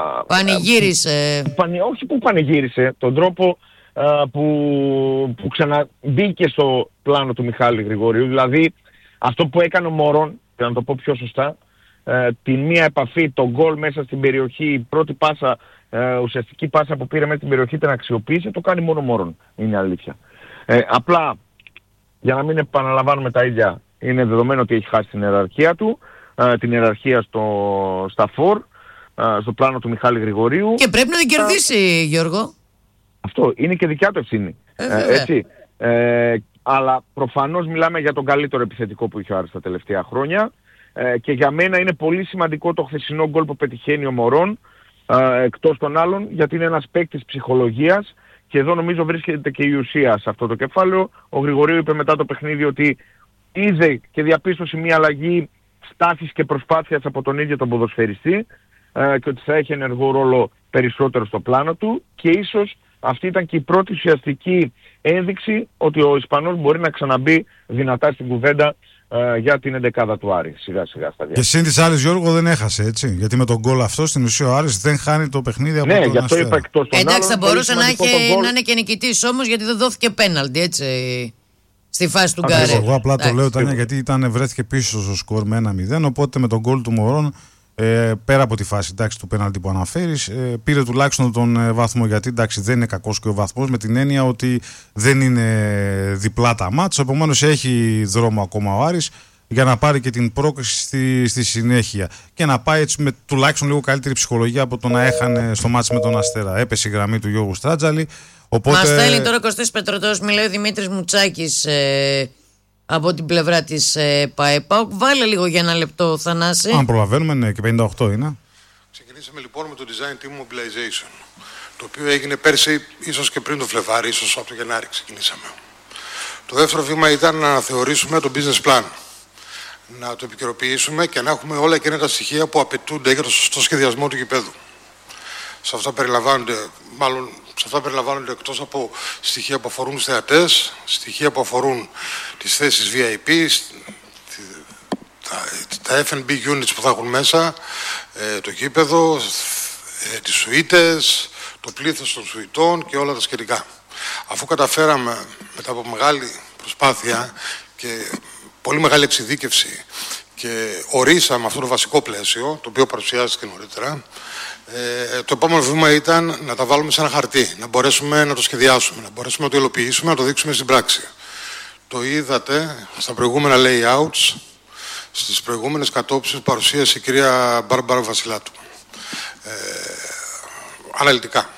πανηγύρισε. Που, πανη, όχι που πανηγύρισε, τον τρόπο α, που, που ξαναμπήκε στο πλάνο του Μιχάλη Γρηγορίου. Δηλαδή αυτό που έκανε ο Μωρόν, για να το πω πιο σωστά, ε, την μία επαφή, τον γκολ μέσα στην περιοχή, η πρώτη πάσα, ε, ουσιαστική πάσα που πήρε μέσα στην περιοχή, την αξιοποίησε, το κάνει μόνο ο Μωρόν, είναι αλήθεια. Ε, απλά, για να μην επαναλαμβάνουμε τα ίδια, είναι δεδομένο ότι έχει χάσει την ιεραρχία του, την ιεραρχία στο, στα φορ, στο πλάνο του Μιχάλη Γρηγορίου. Και πρέπει να την κερδίσει, Γιώργο. Αυτό είναι και δικιά του ευθύνη. Ε, ε, έτσι. Ε, αλλά προφανώς μιλάμε για τον καλύτερο επιθετικό που είχε ο Άρης τα τελευταία χρόνια. Ε, και για μένα είναι πολύ σημαντικό το χθεσινό γκολ που πετυχαίνει ο Μωρόν, ε, εκτός των άλλων, γιατί είναι ένας παίκτης ψυχολογίας. Και εδώ νομίζω βρίσκεται και η ουσία σε αυτό το κεφάλαιο. Ο Γρηγορίου είπε μετά το παιχνίδι ότι είδε και διαπίστωσε μια αλλαγή στάθης και προσπάθειας από τον ίδιο τον ποδοσφαιριστή ε, και ότι θα έχει ενεργό ρόλο περισσότερο στο πλάνο του, και ίσως αυτή ήταν και η πρώτη ουσιαστική ένδειξη ότι ο Ισπανός μπορεί να ξαναμπεί δυνατά στην κουβέντα ε, για την εντεκάδα του Άρη σιγά σιγά στα διάρκεια. Και σύν της άλλης, Γιώργο, δεν έχασε, έτσι, γιατί με τον γκολ αυτό στην ουσία ο Άρης δεν χάνει το παιχνίδι από ναι, τον γι' αυτό Αστέρα. είπα εκτός των Εντάξει, άλλων, θα μπορούσε να, έχει, να είναι και νικητής όμως, γιατί δεν δόθηκε πέναλτι, έτσι, στη φάση του Γκάρε. Εγώ απλά το λέω, Τάνια, γιατί ήταν, βρέθηκε πίσω στο σκορ με ένα μηδέν, οπότε με τον γκολ του Μωρόν, ε, πέρα από τη φάση, εντάξει, του πέναλτι που αναφέρεις, ε, πήρε τουλάχιστον τον ε, βαθμό, γιατί εντάξει, δεν είναι κακός και ο βαθμός, με την έννοια ότι δεν είναι διπλά τα μάτς, επομένως έχει δρόμο ακόμα ο Άρης για να πάρει και την πρόκριση στη, στη συνέχεια και να πάει έτσι με τουλάχιστον λίγο καλύτερη ψυχολογία από το να έχανε στο μάτς με τον Αστέρα. Έπεσε η γραμμή του Γιώργου Στράτζαλη. Οπότε... Μας στέλνει τώρα Κωστής Πετρωτός, μιλάει ο Δημήτρης Μουτσάκης ε, από την πλευρά της ε, ΠΑΕΠΑ. Βάλε λίγο για ένα λεπτό, Θανάση. Αν προλαβαίνουμε, ναι, και πενήντα οκτώ είναι. Ξεκινήσαμε λοιπόν με το Design Team Mobilization, το οποίο έγινε πέρσι, ίσως και πριν το Φλεβάρι, ίσως από το Γενάρη ξεκινήσαμε. Το δεύτερο βήμα ήταν να θεωρήσουμε το business plan, να το επικαιροποιήσουμε και να έχουμε όλα εκείνα τα στοιχεία που απαιτούνται για το σωστό σχεδιασμό του γηπέδου. Σε αυτά περιλαμβάνονται, μάλλον, σε αυτά περιλαμβάνονται εκτός από στοιχεία που αφορούν τους θεατές, στοιχεία που αφορούν τις θέσεις βι άι πι, τα, τα εφ εν μπι units που θα έχουν μέσα, ε, το γήπεδο, ε, τις σουίτες, το πλήθος των σουιτών και όλα τα σχετικά. Αφού καταφέραμε μετά από μεγάλη προσπάθεια και πολύ μεγάλη εξειδίκευση και ορίσαμε αυτό το βασικό πλαίσιο, το οποίο παρουσιάζεται και νωρίτερα, ε, το επόμενο βήμα ήταν να τα βάλουμε σε ένα χαρτί, να μπορέσουμε να το σχεδιάσουμε, να μπορέσουμε να το υλοποιήσουμε, να το δείξουμε στην πράξη. Το είδατε στα προηγούμενα layouts, στις προηγούμενες κατόψεις που παρουσίασε η κυρία Μπάρμπαρα Βασιλάτου. Ε, αναλυτικά.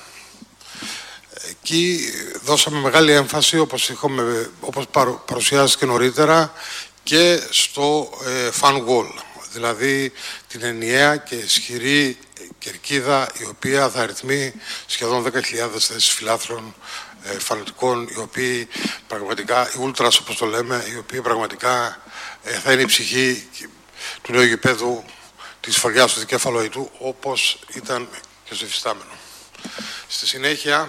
Εκεί δώσαμε μεγάλη έμφαση, όπως, είχαμε, όπως παρουσιάζεται και νωρίτερα, και στο ε, fan wall, δηλαδή την ενιαία και ισχυρή κερκίδα η οποία θα αριθμεί σχεδόν δέκα χιλιάδες θέσεις φιλάθλων ε, φανατικών, οι οποίοι πραγματικά, οι ultras όπως το λέμε, οι οποίοι πραγματικά ε, θα είναι η ψυχή του νέου γηπέδου της Φωλιάς του Δικέφαλου Αητού, όπως ήταν και στο υφιστάμενο. Στη συνέχεια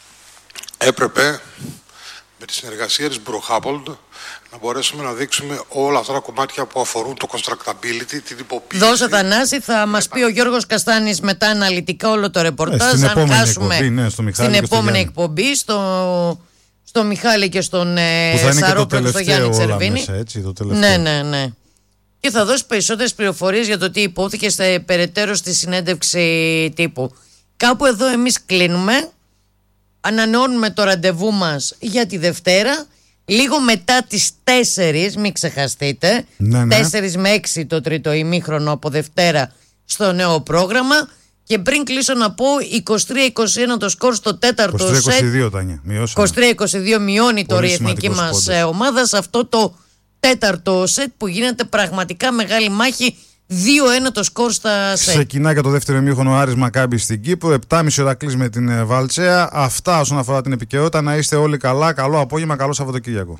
έπρεπε με τη συνεργασία της Brookhabold να μπορέσουμε να δείξουμε όλα αυτά τα κομμάτια που αφορούν το constructability, την τυποποίηση. Δώσε Θανάση, θα μας πει ο Γιώργος Καστάνης μετά αναλυτικά όλο το ρεπορτάζ. Ε, στην αν χάσουμε εκπομπή, ναι, στο στην επόμενη εκπομπή, στο, στο Μιχάλη και στον ε, Σαρόπλο, στο Γιάννη Τσερβίνη. Μέσα, έτσι, το ναι, ναι, ναι. Και θα δώσει περισσότερες πληροφορίες για το τι υπόθηκε στα περαιτέρω στη συνέντευξη τύπου. Κάπου εδώ εμείς κλείνουμε. Ανανεώνουμε το ραντεβού μας για τη Δευτέρα, λίγο μετά τις τέσσερις, μην ξεχαστείτε, ναι, ναι. τέσσερις με έξι το τρίτο ημίχρονο από Δευτέρα στο νέο πρόγραμμα. Και πριν κλείσω να πω, είκοσι τρία είκοσι ένα το σκορ στο τέταρτο είκοσι τρία είκοσι δύο, σετ. Τάνια, είκοσι τρία είκοσι δύο μειώνει τώρα η εθνική μας πόντες. ομάδα σε αυτό το τέταρτο σετ που γίνεται πραγματικά μεγάλη μάχη. δύο ένα το σκορ στα σετ. Ξεκινά για το δεύτερο ημίχρονο Άρης Μακάμπι στην Κύπρο. επτά και μισή ώρα κλείσει με την Βαλτσέα. Αυτά όσον αφορά την επικαιρότητα. Να είστε όλοι καλά. Καλό απόγευμα, καλό Σαββατοκύριακο.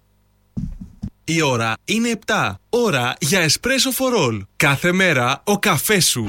Η ώρα είναι επτά. Ώρα για Espresso for All. Κάθε μέρα ο καφές σου.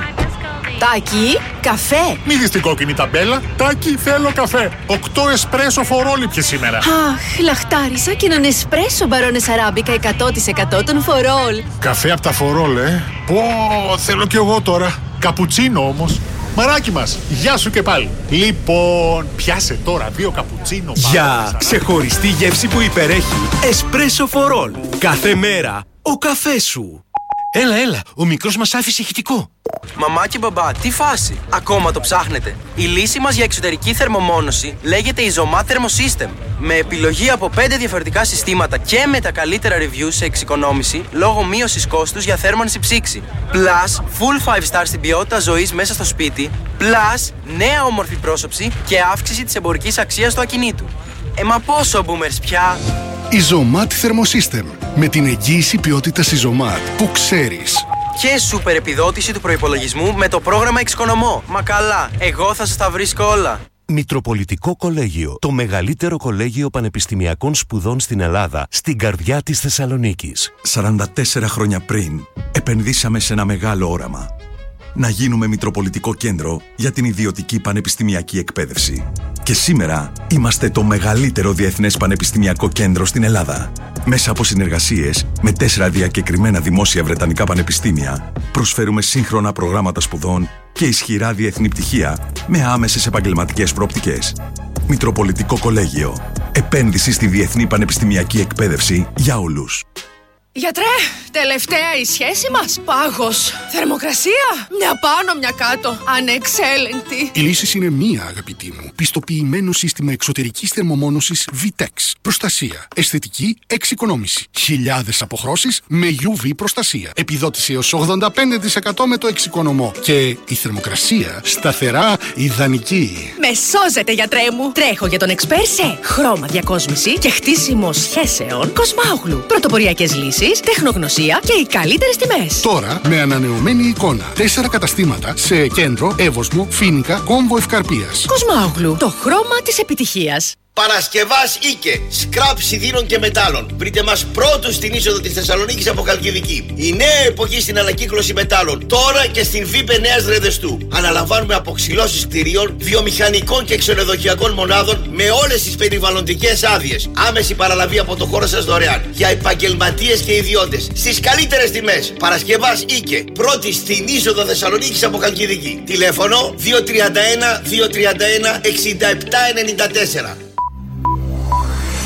Τάκη, καφέ. Μη δεις την κόκκινη ταμπέλα. Τάκη, θέλω καφέ. Οκτώ εσπρέσο φορόλοι πια σήμερα. Αχ, λαχτάρισα και έναν εσπρέσο μπαρόνες αράμπικα εκατό τοις εκατό των φορόλ. Καφέ από τα φορόλ, ε. Πω, θέλω κι εγώ τώρα. Καπουτσίνο όμως. Μαράκι μας, γεια σου και πάλι. Λοιπόν, πιάσε τώρα δύο καπουτσίνο. Για ξεχωριστή γεύση που υπερέχει. Espresso for All. Κάθε μέρα ο καφές σου. Έλα, έλα, ο μικρός μας άφησε ηχητικό. Μαμά και μπαμπά, τι φάση, ακόμα το ψάχνετε? Η λύση μας για εξωτερική θερμομόνωση λέγεται Isomat Thermosystem. Με επιλογή από πέντε διαφορετικά συστήματα και με τα καλύτερα reviews σε εξοικονόμηση λόγω μείωσης κόστους για θέρμανση ψήξη. Plus, full five star στην ποιότητα ζωής μέσα στο σπίτι. Plus, νέα όμορφη πρόσωψη και αύξηση της εμπορικής αξίας του ακινήτου. Ε, μα πόσο boomers πια! Isomat Thermosystem. Με την εγγύηση ποιότητας Isomat που ξέρεις. Και σούπερ επιδότηση του προϋπολογισμού με το πρόγραμμα Εξοικονομώ. Μα καλά, εγώ θα σας τα βρίσκω όλα. Μητροπολιτικό Κολέγιο. Το μεγαλύτερο κολέγιο πανεπιστημιακών σπουδών στην Ελλάδα, στην καρδιά της Θεσσαλονίκης. σαράντα τέσσερα χρόνια πριν, επενδύσαμε σε ένα μεγάλο όραμα. Να γίνουμε Μητροπολιτικό Κέντρο για την ιδιωτική πανεπιστημιακή εκπαίδευση. Και σήμερα είμαστε το μεγαλύτερο διεθνές πανεπιστημιακό κέντρο στην Ελλάδα. Μέσα από συνεργασίες με τέσσερα διακεκριμένα δημόσια βρετανικά πανεπιστήμια, προσφέρουμε σύγχρονα προγράμματα σπουδών και ισχυρά διεθνή πτυχία με άμεσες επαγγελματικές προοπτικές. Μητροπολιτικό Κολέγιο. Επένδυση στη διεθνή πανεπιστημιακή εκπαίδευση για όλους. Γιατρέ, τελευταία η σχέση μας. Πάγος. Θερμοκρασία. Μια πάνω, μια κάτω. Ανεξέλεγκτη. Η λύση είναι μία, αγαπητή μου. Πιστοποιημένο σύστημα εξωτερικής θερμομόνωσης Vitex. Προστασία. Αισθητική εξοικονόμηση. Χιλιάδες αποχρώσεις με γιου βι προστασία. Επιδότηση έως ογδόντα πέντε τοις εκατό με το εξοικονομώ. Και η θερμοκρασία σταθερά ιδανική. Με σώζετε, γιατρέ μου. Τρέχω για τον εξπέρ σε χρώμα διακόσμηση και χτίσιμο σχέσεων Κοσμάουγλου. Πρωτοποριακές λύσεις, τεχνογνωσία και οι καλύτερες τιμές. Τώρα με ανανεωμένη εικόνα. Τέσσερα καταστήματα σε Κέντρο, Εύωσμο, Φοίνικα, Κόμβο Ευκαρπίας. Κοσμάουγλου. Το χρώμα της επιτυχίας. Παρασκευάς Ίκε, σκράπ σιδήρων και μετάλλων. Βρείτε μας πρώτους στην είσοδο της Θεσσαλονίκης από Χαλκιδική. Η νέα εποχή στην ανακύκλωση μετάλλων. Τώρα και στην Βίπε Νέας Ρεδεστού. Αναλαμβάνουμε αποξυλώσεις κτηρίων, βιομηχανικών και ξενοδοχειακών μονάδων με όλες τις περιβαλλοντικές άδειες. Άμεση παραλαβή από το χώρο σας δωρεάν. Για επαγγελματίες και ιδιώτες. Στις καλύτερες τιμές. Παρασκευάς Ίκε, πρώτη στην είσοδο Θεσσαλονίκης από Χαλκιδική. Τηλέφωνο δύο τρία ένα δύο τρία ένα έξι επτά εννιά τέσσερα. Την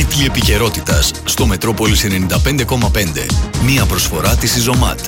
Τίτλοι επικαιρότητας στο Μετρόπολης ενενήντα πέντε κόμμα πέντε. Μία προσφορά της Ιζωμάτ.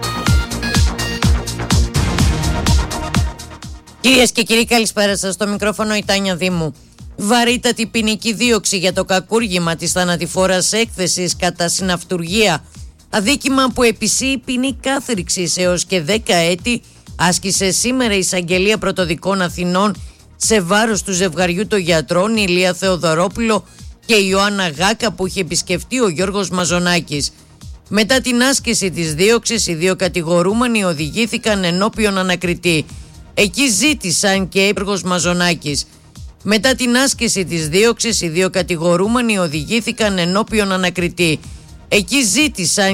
Κυρίες και κύριοι, καλησπέρα σας. Στο μικρόφωνο η Τάνια Δήμου. Βαρύτατη ποινική δίωξη για το κακούργημα της θανατηφόρας έκθεσης κατά συναυτουργία. Αδίκημα που επισύει ποινή κάθριξης έως και δέκα έτη άσκησε σήμερα η Εισαγγελία Πρωτοδικών Αθηνών σε βάρος του ζευγαριού των γιατρών Ηλία Θεοδωρόπουλο και Ιωάννα Γάκα που είχε επισκεφτεί ο Γιώργος Μαζονάκης. Μετά την άσκηση της δίωξης, οι δύο κατηγορούμενοι οδηγήθηκαν ενώπιον ανακριτή. Εκεί ζήτησαν και ο Γιώργος Μαζονάκης. Μετά την άσκηση της δίωξης, οι δύο κατηγορούμενοι οδηγήθηκαν ενώπιον ανακριτή. Εκεί ζήτησαν